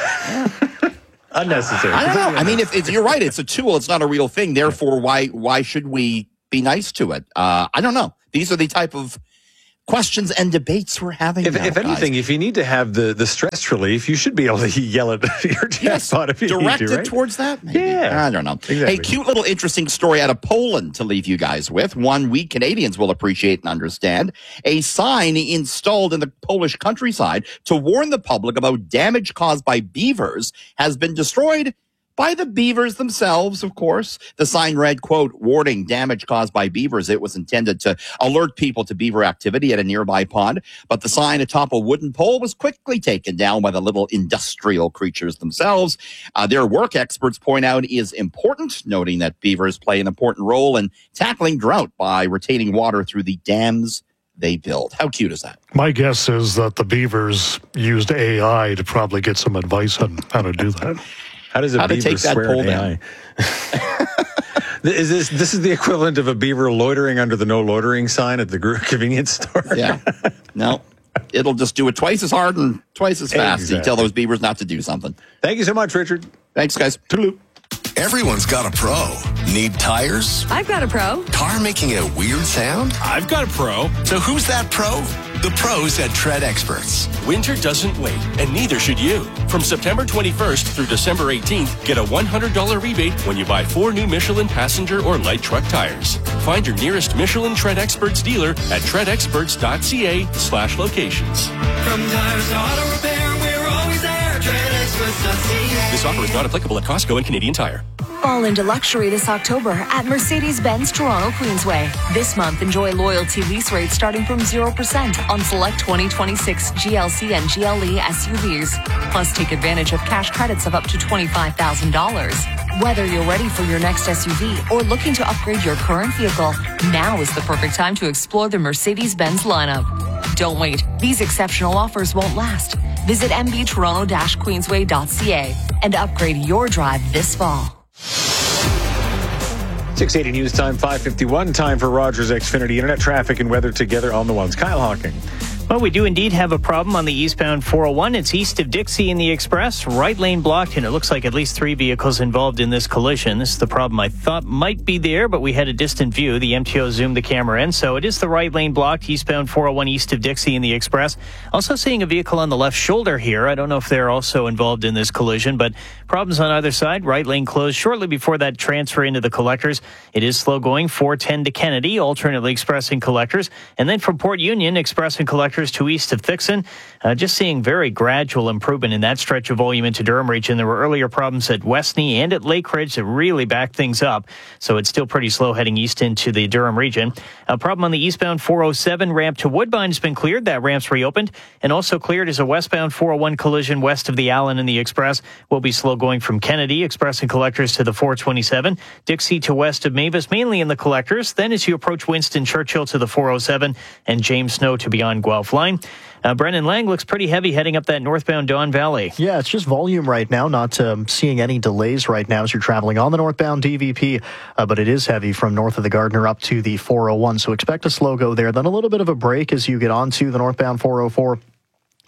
Speaker 4: Unnecessary.
Speaker 25: I don't know. I mean, if you're right, it's a tool. It's not a real thing. Therefore, why should we be nice to it? I don't know. These are the type of questions and debates we're having.
Speaker 4: If anything, if you need to have the stress relief, you should be able to yell at your chatbot if you
Speaker 25: direct
Speaker 4: need to, right?
Speaker 25: it towards that. Maybe.
Speaker 4: Yeah,
Speaker 25: I don't know.
Speaker 4: Exactly.
Speaker 25: Hey, cute little interesting story out of Poland to leave you guys with. One we Canadians will appreciate and understand. A sign installed in the Polish countryside to warn the public about damage caused by beavers has been destroyed by the beavers themselves, of course. The sign read, quote, warning, damage caused by beavers. It was intended to alert people to beaver activity at a nearby pond. But the sign atop a wooden pole was quickly taken down by the little industrial creatures themselves. Their work, experts point out, is important, noting that beavers play an important role in tackling drought by retaining water through the dams they build. How cute is that?
Speaker 3: My guess is that the beavers used AI to probably get some advice on how to do that.
Speaker 4: How does a beaver
Speaker 25: take that
Speaker 4: swear
Speaker 25: pole
Speaker 4: at
Speaker 25: down?
Speaker 4: AI? This is the equivalent of a beaver loitering under the no loitering sign at the convenience store.
Speaker 25: Yeah. No, it'll just do it twice as hard and twice as fast.
Speaker 4: Exactly.
Speaker 25: You tell those beavers not to do something.
Speaker 4: Thank you so much, Richard.
Speaker 25: Thanks, guys.
Speaker 4: Toodaloo.
Speaker 2: Everyone's got a pro. Need tires?
Speaker 6: I've got a pro.
Speaker 2: Car making a weird sound?
Speaker 20: I've got a pro.
Speaker 2: So who's that pro? The pros at Tread Experts.
Speaker 20: Winter doesn't wait, and neither should you. From September 21st through December 18th, get a $100 rebate when you buy 4 new Michelin passenger or light truck tires. Find your nearest Michelin Tread Experts dealer at treadexperts.ca/locations.
Speaker 5: From tires to auto repair, we're always there. TreadExperts.ca.
Speaker 20: This offer is not applicable at Costco and Canadian Tire.
Speaker 7: Fall into luxury this October at Mercedes-Benz Toronto Queensway. This month, enjoy loyalty lease rates starting from 0% on select 2026 GLC and GLE SUVs. Plus, take advantage of cash credits of up to $25,000. Whether you're ready for your next SUV or looking to upgrade your current vehicle, now is the perfect time to explore the Mercedes-Benz lineup. Don't wait. These exceptional offers won't last. Visit mbtoronto-queensway.ca and upgrade your drive this fall.
Speaker 4: 680 News Time, 5:51. Time for Rogers Xfinity Internet traffic and weather together on the ones. Kyle Hawking.
Speaker 15: Well, we do indeed have a problem on the eastbound 401. It's east of Dixie in the Express. Right lane blocked, and it looks like at least 3 vehicles involved in this collision. This is the problem I thought might be there, but we had a distant view. The MTO zoomed the camera in, so it is the right lane blocked, eastbound 401 east of Dixie in the Express. Also seeing a vehicle on the left shoulder here. I don't know if they're also involved in this collision, but problems on either side. Right lane closed shortly before that transfer into the collectors. It is slow going, 410 to Kennedy, alternately expressing collectors. And then from Port Union, expressing collectors to east of Thixon. Just seeing very gradual improvement in that stretch of volume into Durham region. There were earlier problems at Westney and at Lake Ridge that really backed things up. So it's still pretty slow heading east into the Durham region. A problem on the eastbound 407 ramp to Woodbine has been cleared. That ramp's reopened. And also cleared is a westbound 401 collision west of the Allen and the Express. Will be slow going from Kennedy, expressing collectors to the 427. Dixie to west of Mavis, mainly in the collectors. Then as you approach Winston Churchill to the 407 and James Snow to beyond Guelph Line. Brennan Lang looks pretty heavy heading up that northbound Don Valley.
Speaker 16: Yeah, it's just volume right now, not seeing any delays right now as you're traveling on the northbound DVP, but it is heavy from north of the Gardiner up to the 401, so expect a slow go there. Then a little bit of a break as you get onto the northbound 404.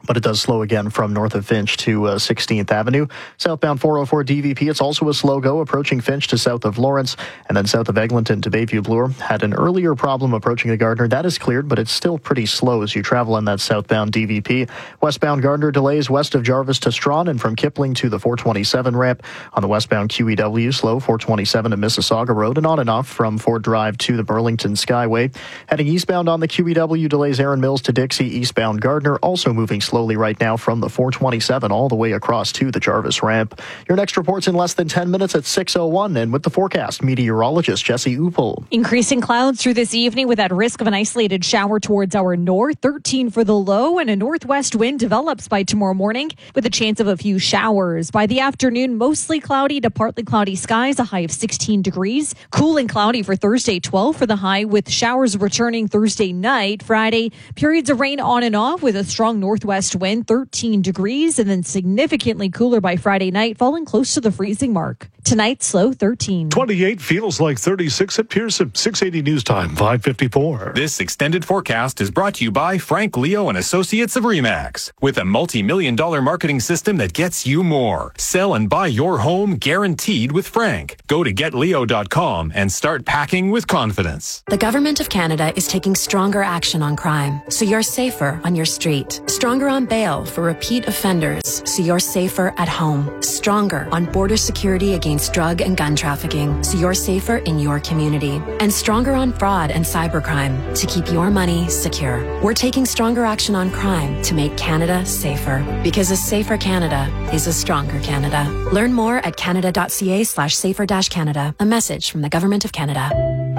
Speaker 16: but it does slow again from north of Finch to 16th Avenue. Southbound 404 DVP, it's also a slow go approaching Finch to south of Lawrence, and then south of Eglinton to Bayview Bloor. Had an earlier problem approaching the Gardner. That is cleared, but it's still pretty slow as you travel on that southbound DVP. Westbound Gardner delays west of Jarvis to Strawn and from Kipling to the 427 ramp. On the westbound QEW, slow 427 to Mississauga Road, and on and off from Ford Drive to the Burlington Skyway. Heading eastbound on the QEW, delays Erin Mills to Dixie. Eastbound Gardner also moving slowly right now from the 427 all the way across to the Jarvis ramp. Your next report's in less than 10 minutes at 6:01, and with the forecast, meteorologist Jesse Upel.
Speaker 17: Increasing clouds through this evening with that risk of an isolated shower towards our north, 13 for the low, and a northwest wind develops by tomorrow morning with a chance of a few showers. By the afternoon, mostly cloudy to partly cloudy skies, a high of 16 degrees. Cool and cloudy for Thursday, 12 for the high, with showers returning Thursday night. Friday, periods of rain on and off with a strong northwest wind, 13 degrees, and then significantly cooler by Friday night, falling close to the freezing mark. Tonight's low 13.
Speaker 3: 28 feels like 36 at Pearson. 680 News Time, 5:54.
Speaker 8: This extended forecast is brought to you by Frank Leo and Associates of RE/MAX. With a multi-million-dollar marketing system that gets you more. Sell and buy your home guaranteed with Frank. Go to getleo.com and start packing with confidence.
Speaker 9: The Government of Canada is taking stronger action on crime, so you're safer on your street. Stronger on bail for repeat offenders, so you're safer at home. Stronger on border security against drug and gun trafficking, so you're safer in your community. And stronger on fraud and cybercrime, to keep your money secure. We're taking stronger action on crime to make Canada safer. Because a safer Canada is a stronger Canada. Learn more at canada.ca/safer-Canada. A message from the Government of Canada.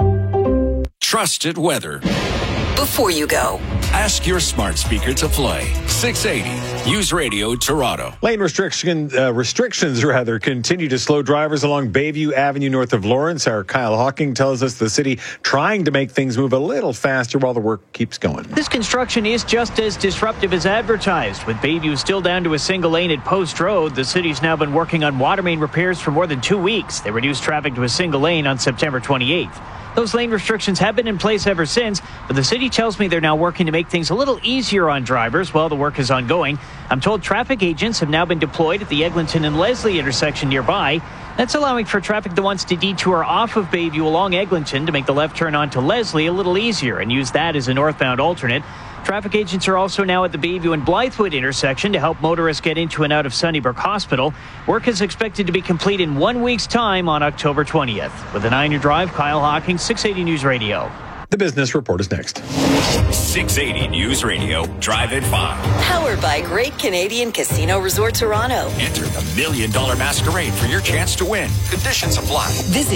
Speaker 2: Trusted weather.
Speaker 6: Before you go,
Speaker 2: ask your smart speaker to play 680 News Radio Toronto.
Speaker 4: Lane restrictions continue to slow drivers along Bayview Avenue north of Lawrence. Our Kyle Hawking tells us the city trying to make things move a little faster while the work keeps going.
Speaker 15: This construction is just as disruptive as advertised. With Bayview still down to a single lane at Post Road, the city's now been working on water main repairs for more than 2 weeks. They reduced traffic to a single lane on September 28th. Those lane restrictions have been in place ever since, but the city tells me they're now working to make things a little easier on drivers while the work is ongoing. I'm told traffic agents have now been deployed at the Eglinton and Leslie intersection nearby. That's allowing for traffic that wants to detour off of Bayview along Eglinton to make the left turn onto Leslie a little easier and use that as a northbound alternate. Traffic agents are also now at the Bayview and Blythewood intersection to help motorists get into and out of Sunnybrook Hospital. Work is expected to be complete in 1 week's time on October 20th. With an 9-year drive, Kyle Hawking, 680 News Radio.
Speaker 4: The business report is next.
Speaker 2: 680 News Radio, Drive at 5.
Speaker 6: Powered by Great Canadian Casino Resort Toronto.
Speaker 2: Enter the $1 Million Masquerade for your chance to win. Conditions apply.
Speaker 6: Visit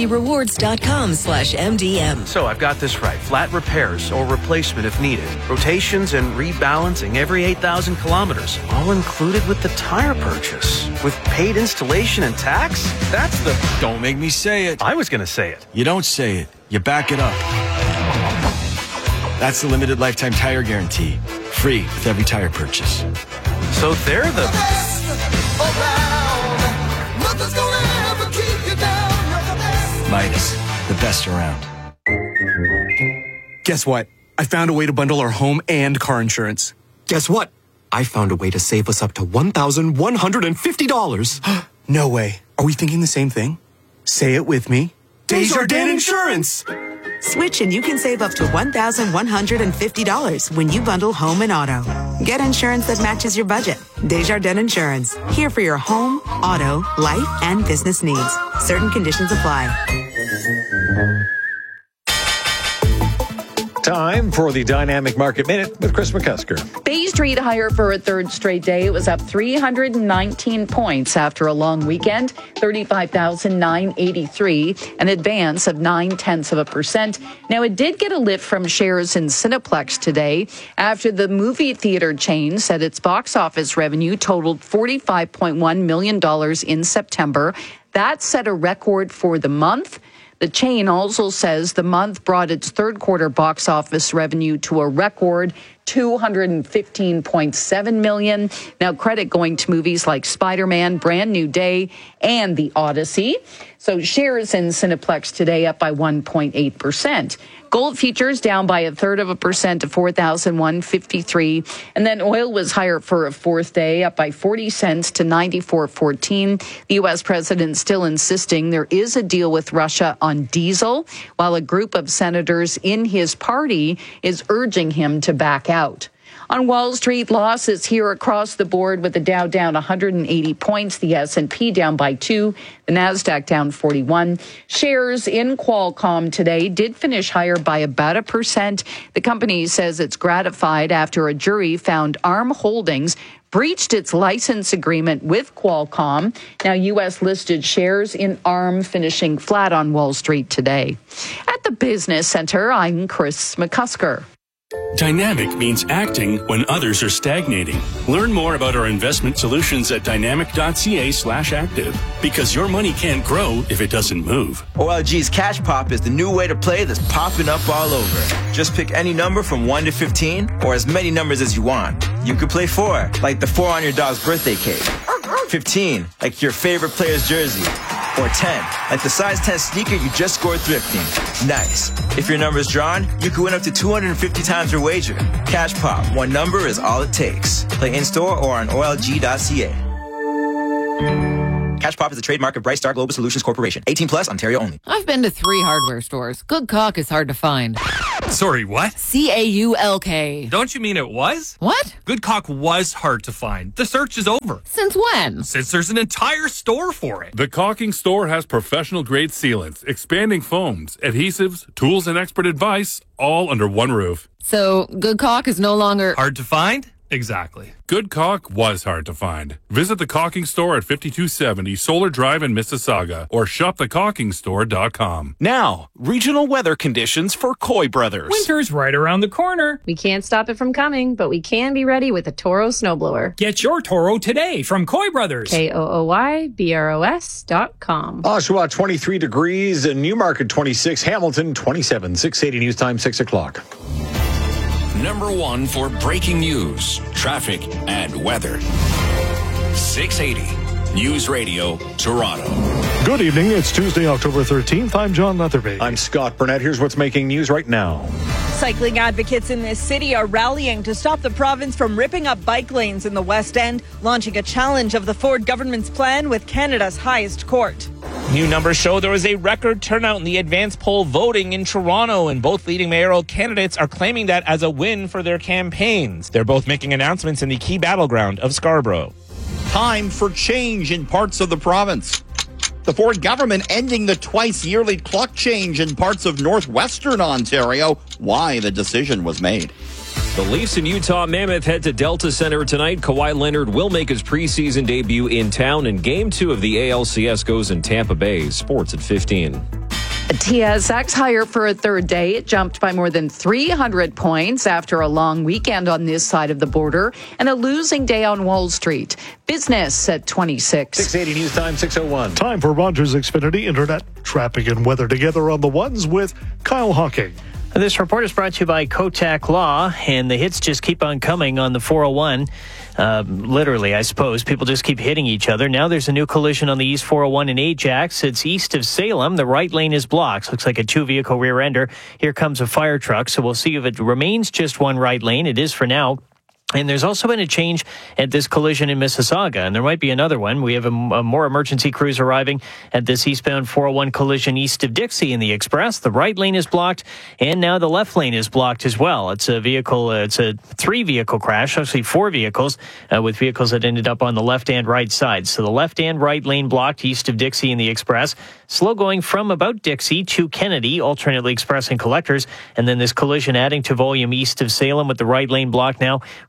Speaker 6: gcrewards.com/MDM.
Speaker 21: So I've got this right. Flat repairs or replacement if needed. Rotations and rebalancing every 8,000 kilometers. All included with the tire purchase. With paid installation and tax? That's the...
Speaker 22: Don't make me say it.
Speaker 21: I was going to say it.
Speaker 22: You don't say it. You back it up. That's the limited lifetime tire guarantee. Free with every tire purchase.
Speaker 21: So they're the
Speaker 5: best around. Nothing's gonna ever keep you down. You're the best.
Speaker 22: Midas, the best around. Guess what? I found a way to bundle our home and car insurance.
Speaker 23: Guess what? I found a way to save us up to $1,150.
Speaker 22: No way. Are we thinking the same thing? Say it with me. Desjardins Insurance!
Speaker 24: Switch and you can save up to $1,150 when you bundle home and auto. Get insurance that matches your budget. Desjardins Insurance. Here for your home, auto, life, and business needs. Certain conditions apply.
Speaker 4: Time for the Dynamic Market Minute with Chris McCusker.
Speaker 26: Bay Street higher for a third straight day. It was up 319 points after a long weekend, 35,983, an advance of 0.9%. Now, it did get a lift from shares in Cineplex today after the movie theater chain said its box office revenue totaled $45.1 million in September. That set a record for the month. The chain also says the month brought its third quarter box office revenue to a record $215.7 million. Now credit going to movies like Spider-Man, Brand New Day, and The Odyssey. So shares in Cineplex today up by 1.8%. Gold futures down by 0.33% to 4,153. And then oil was higher for a fourth day, up by 40 cents to 94.14. The U.S. president still insisting there is a deal with Russia on diesel, while a group of senators in his party is urging him to back out. On Wall Street, losses here across the board, with the Dow down 180 points, the S&P down by 2, the Nasdaq down 41. Shares in Qualcomm today did finish higher by about 1%. The company says it's gratified after a jury found ARM Holdings breached its license agreement with Qualcomm. Now, U.S. listed shares in ARM finishing flat on Wall Street today. At the Business Center, I'm Chris McCusker.
Speaker 20: Dynamic means acting when others are stagnating. Learn more about our investment solutions at dynamic.ca/active, because your money can't grow if it doesn't move.
Speaker 1: OLG's Cash Pop is the new way to play that's popping up all over. Just pick any number from 1 to 15, or as many numbers as you want. You could play 4, like the 4 on your dog's birthday cake. 15, like your favorite player's jersey. Or 10, like the size 10 sneaker you just scored thrifting. Nice. If your number is drawn, you could win up to 250 times your wager. Cash Pop, one number is all it takes. Play in-store or on OLG.ca. Cash Pop is a trademark of Bright Star Global Solutions Corporation. 18 plus, Ontario only.
Speaker 10: I've been to 3 hardware stores. Good Caulk is hard to find.
Speaker 11: Sorry, what?
Speaker 10: CAULK.
Speaker 11: Don't you mean it was?
Speaker 10: What?
Speaker 11: Good Caulk was hard to find. The search is over.
Speaker 10: Since when?
Speaker 11: Since there's an entire store for it.
Speaker 12: The Caulking Store has professional-grade sealants, expanding foams, adhesives, tools, and expert advice, all under one roof.
Speaker 10: So, Good Caulk is no longer...
Speaker 11: hard to find? Exactly.
Speaker 12: Good Caulk was hard to find. Visit the Caulking Store at 5270 Solar Drive in Mississauga or shopthecaulkingstore.com.
Speaker 13: Now, regional weather conditions for Coy Brothers.
Speaker 14: Winter's right around the corner.
Speaker 27: We can't stop it from coming, but we can be ready with a Toro snowblower.
Speaker 14: Get your Toro today from Coy Brothers.
Speaker 27: KOOYBROS.com.
Speaker 4: Oshawa 23 degrees, Newmarket 26, Hamilton 27. 680 News Time, 6 o'clock.
Speaker 2: Number 1 for breaking news, traffic, and weather. 680 News Radio, Toronto.
Speaker 3: Good evening. It's Tuesday, October 13th. I'm John Leatherby.
Speaker 4: I'm Scott Burnett. Here's what's making news right now.
Speaker 28: Cycling advocates in this city are rallying to stop the province from ripping up bike lanes in the West End, launching a challenge of the Ford government's plan with Canada's highest court.
Speaker 29: New numbers show there was a record turnout in the advanced poll voting in Toronto, and both leading mayoral candidates are claiming that as a win for their campaigns. They're both making announcements in the key battleground of Scarborough.
Speaker 25: Time for change in parts of the province. The Ford government ending the twice-yearly clock change in parts of northwestern Ontario. Why the decision was made.
Speaker 18: The Leafs and Utah Mammoth head to Delta Center tonight. Kawhi Leonard will make his preseason debut in town, and Game 2 of the ALCS goes in Tampa Bay. Sports at 15.
Speaker 26: TSX higher for a third day. It jumped by more than 300 points after a long weekend on this side of the border and a losing day on Wall Street. Business at 26.
Speaker 4: 680 News Time, 601.
Speaker 3: Time for Rogers Xfinity Internet traffic and weather together on the ones with Kyle Hawking.
Speaker 15: This report is brought to you by Kotak Law, and the hits just keep on coming on the 401. Literally, I suppose. People just keep hitting each other. Now there's a new collision on the East 401 in Ajax. It's east of Salem. The right lane is blocked. Looks like a 2-vehicle rear-ender. Here comes a fire truck, so we'll see if it remains just one right lane. It is for now. And there's also been a change at this collision in Mississauga, and there might be another one. We have a more emergency crews arriving at this eastbound 401 collision east of Dixie in the Express. The right lane is blocked, and now the left lane is blocked as well. It's a vehicle, it's a 3-vehicle crash, actually 4 vehicles, with vehicles that ended up on the left and right side. So the left and right lane blocked east of Dixie in the Express. Slow going from about Dixie to Kennedy, alternately Express and Collectors, and then this collision adding to volume east of Salem with the right lane blocked now. We've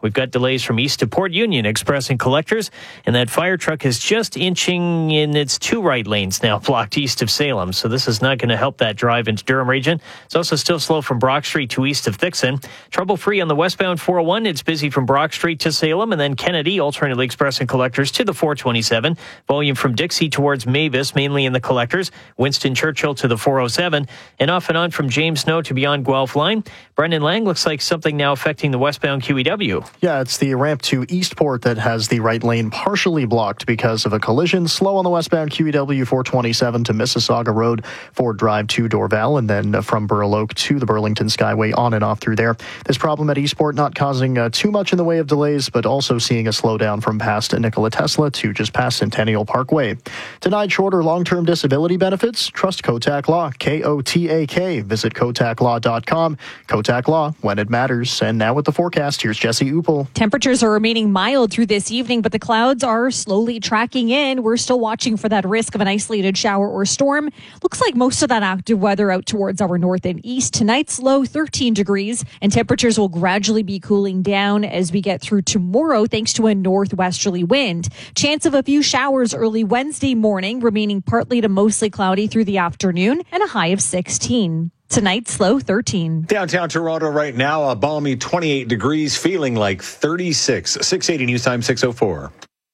Speaker 15: We've got delays from east to Port Union Express and collectors, and that fire truck is just inching in its 2 right lanes now, blocked east of Salem. So this is not going to help that drive into Durham region. It's also still slow from Brock Street to east of Thixon. Trouble-free on the westbound 401. It's busy from Brock Street to Salem, and then Kennedy, alternately express and collectors to the 427. Volume from Dixie towards Mavis, mainly in the collectors. Winston Churchill to the 407, and off and on from James Snow to beyond Guelph Line. Brendan Lang, looks like something now affecting the westbound QEW.
Speaker 5: Yeah, it's the ramp to Eastport that has the right lane partially blocked because of a collision. Slow on the westbound QEW 427 to Mississauga Road, Ford Drive to Dorval, and then from Burloak to the Burlington Skyway on and off through there. This problem at Eastport not causing too much in the way of delays, but also seeing a slowdown from past Nikola Tesla to just past Centennial Parkway. Denied short or long-term disability benefits? Trust Kotak Law, Kotak. Visit kotaklaw.com. Kotak Law, when it matters. And now with the forecast, here's Jesse Upel.
Speaker 6: Temperatures are remaining mild through this evening, but the clouds are slowly tracking in. We're still watching for that risk of an isolated shower or storm. Looks like most of that active weather out towards our north and east. Tonight's low 13 degrees, and temperatures will gradually be cooling down as we get through tomorrow thanks to a northwesterly wind. Chance of a few showers early Wednesday morning, remaining partly to mostly cloudy through the afternoon, and a high of 16. Tonight's low 13.
Speaker 4: Downtown Toronto right now, a balmy 28 degrees, feeling like 36. 680 News Time 6:04.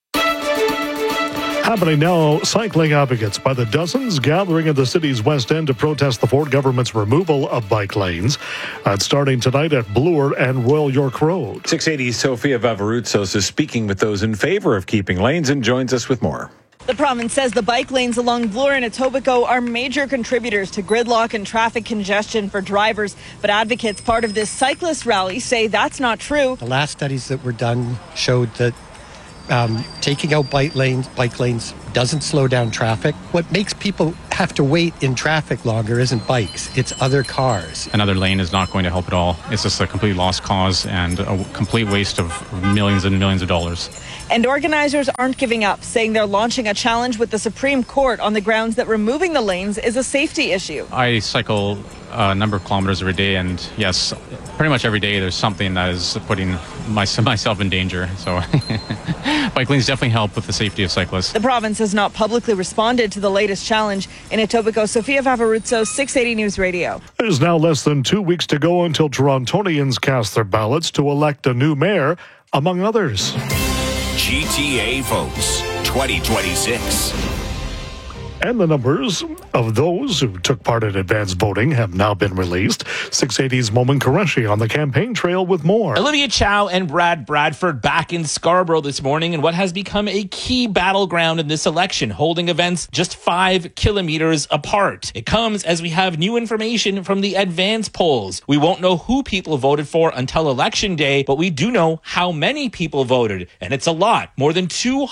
Speaker 3: Happening now, cycling advocates by the dozens gathering in the city's West End to protest the Ford government's removal of bike lanes. It's starting tonight at Bloor and Royal York Road.
Speaker 4: 680's Sophia Vavarutsos is speaking with those in favor of keeping lanes and joins us with more.
Speaker 28: The province says the bike lanes along Bloor and Etobicoke are major contributors to gridlock and traffic congestion for drivers. But advocates part of this cyclist rally say that's not true.
Speaker 7: The last studies that were done showed that taking out bike lanes doesn't slow down traffic. What makes people have to wait in traffic longer isn't bikes, it's other cars.
Speaker 8: Another lane is not going to help at all. It's just a complete lost cause and a complete waste of millions and millions of dollars.
Speaker 28: And organizers aren't giving up, saying they're launching a challenge with the Supreme Court on the grounds that removing the lanes is a safety issue.
Speaker 8: I cycle a number of kilometers every day, and yes, pretty much every day there's something that is putting myself in danger. So bike lanes definitely help with the safety of cyclists.
Speaker 28: The province has not publicly responded to the latest challenge. In Etobicoke, Sophia Vavarutsos, 680 News Radio.
Speaker 3: There's now less than 2 weeks to go until Torontonians cast their ballots to elect a new mayor, among others.
Speaker 2: GTA votes 2026.
Speaker 3: And the numbers of those who took part in advance voting have now been released. 680's Momin Qureshi on the campaign trail with more.
Speaker 29: Olivia Chow and Brad Bradford back in Scarborough this morning in what has become a key battleground in this election, holding events just 5 kilometers apart. It comes as we have new information from the advance polls. We won't know who people voted for until Election Day, but we do know how many people voted, and it's a lot. More than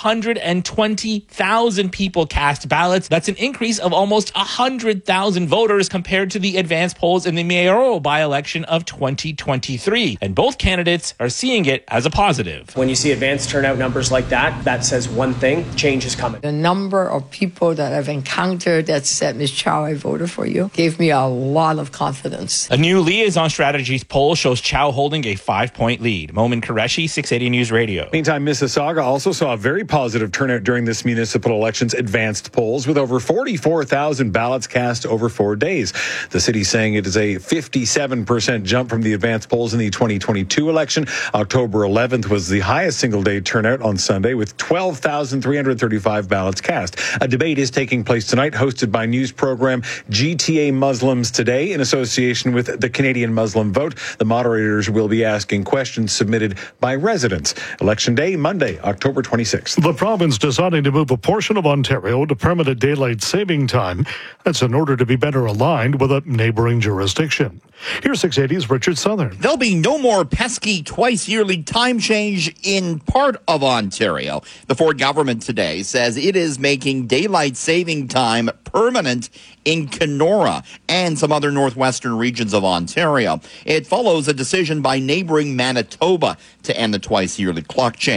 Speaker 29: 220,000 people cast ballots. That's an increase of almost 100,000 voters compared to the advance polls in the mayoral by-election of 2023. And both candidates are seeing it as a positive.
Speaker 9: When you see advance turnout numbers like that, that says one thing: change is coming.
Speaker 16: The number of people that I've encountered that said, Ms. Chow, I voted for you, gave me a lot of confidence.
Speaker 29: A new Liaison Strategies poll shows Chow holding a 5-point lead. Momin Qureshi, 680 News Radio.
Speaker 4: Meantime, Mississauga also saw a very positive turnout during this municipal election's advanced polls, with over 44,000 ballots cast over 4 days. The city saying it is a 57% jump from the advanced polls in the 2022 election. October 11th was the highest single-day turnout on Sunday, with 12,335 ballots cast. A debate is taking place tonight, hosted by news program GTA Muslims Today in association with the Canadian Muslim Vote. The moderators will be asking questions submitted by residents. Election Day, Monday, October 26th.
Speaker 3: The province deciding to move a portion of Ontario to permanent daylight saving time. That's in order to be better aligned with a neighboring jurisdiction. Here's 680's Richard Southern.
Speaker 25: There'll be no more pesky twice-yearly time change in part of Ontario. The Ford government today says it is making daylight saving time permanent in Kenora and some other northwestern regions of Ontario. It follows a decision by neighboring Manitoba to end the twice-yearly clock change.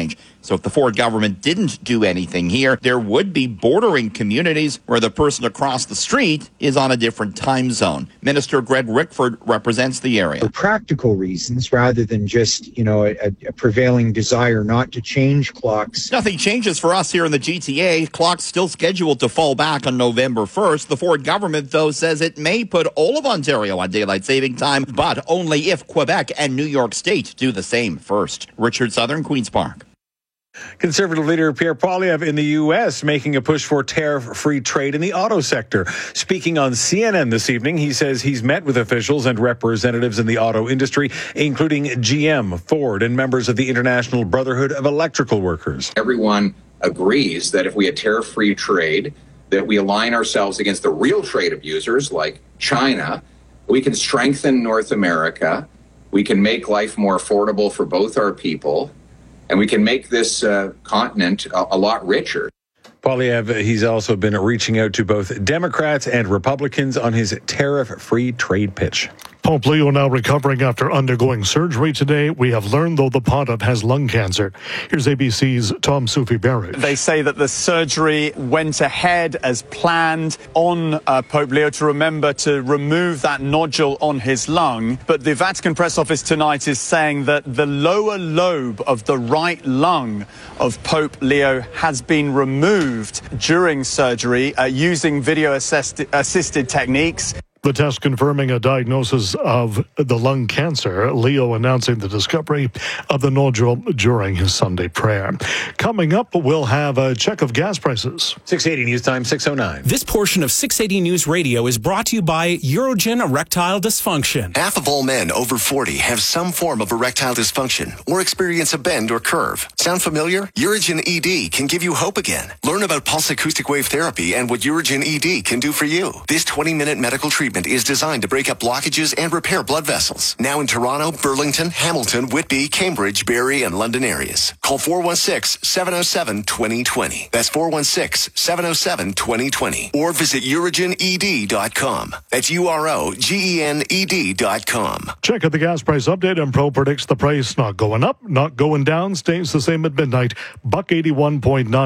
Speaker 25: So if the Ford government didn't do anything here, there would be bordering communities where the person across the street is on a different time zone. Minister Greg Rickford represents the area.
Speaker 1: For practical reasons, rather than just, a prevailing desire not to change clocks.
Speaker 25: Nothing changes for us here in the GTA. Clocks still scheduled to fall back on November 1st. The Ford government, though, says it may put all of Ontario on daylight saving time, but only if Quebec and New York State do the same first. Richard Southern, Queen's Park.
Speaker 4: Conservative leader Pierre Poilievre in the U.S. making a push for tariff-free trade in the auto sector. Speaking on CNN this evening, he says he's met with officials and representatives in the auto industry, including GM, Ford, and members of the International Brotherhood of Electrical Workers.
Speaker 10: Everyone agrees that if we had tariff-free trade, that we align ourselves against the real trade abusers like China, we can strengthen North America, we can make life more affordable for both our people, and we can make this continent a lot richer.
Speaker 4: Poilievre, he's also been reaching out to both Democrats and Republicans on his tariff-free trade pitch.
Speaker 3: Pope Leo now recovering after undergoing surgery today. We have learned, though, the pontiff has lung cancer. Here's ABC's Tom Soufi-Barrett.
Speaker 17: They say that the surgery went ahead as planned on Pope Leo to remove that nodule on his lung. But the Vatican press office tonight is saying that the lower lobe of the right lung of Pope Leo has been removed during surgery using video-assisted techniques.
Speaker 3: The test confirming a diagnosis of the lung cancer. Leo announcing the discovery of the nodule during his Sunday prayer. Coming up, we'll have a check of gas prices.
Speaker 4: 680 News Time, 6:09.
Speaker 19: This portion of 680 News Radio is brought to you by Urogen Erectile Dysfunction.
Speaker 20: Half of all men over 40 have some form of erectile dysfunction or experience a bend or curve. Sound familiar? Urogen ED can give you hope again. Learn about pulse acoustic wave therapy and what Urogen ED can do for you. This 20-minute medical treatment is designed to break up blockages and repair blood vessels. Now in Toronto, Burlington, Hamilton, Whitby, Cambridge, Barrie, and London areas. Call 416-707-2020. That's 416-707-2020. Or visit urogened.com. That's UROGENED.com.
Speaker 3: Check out the gas price update, and Pro predicts the price not going up, not going down, stays the same at midnight. $181.9.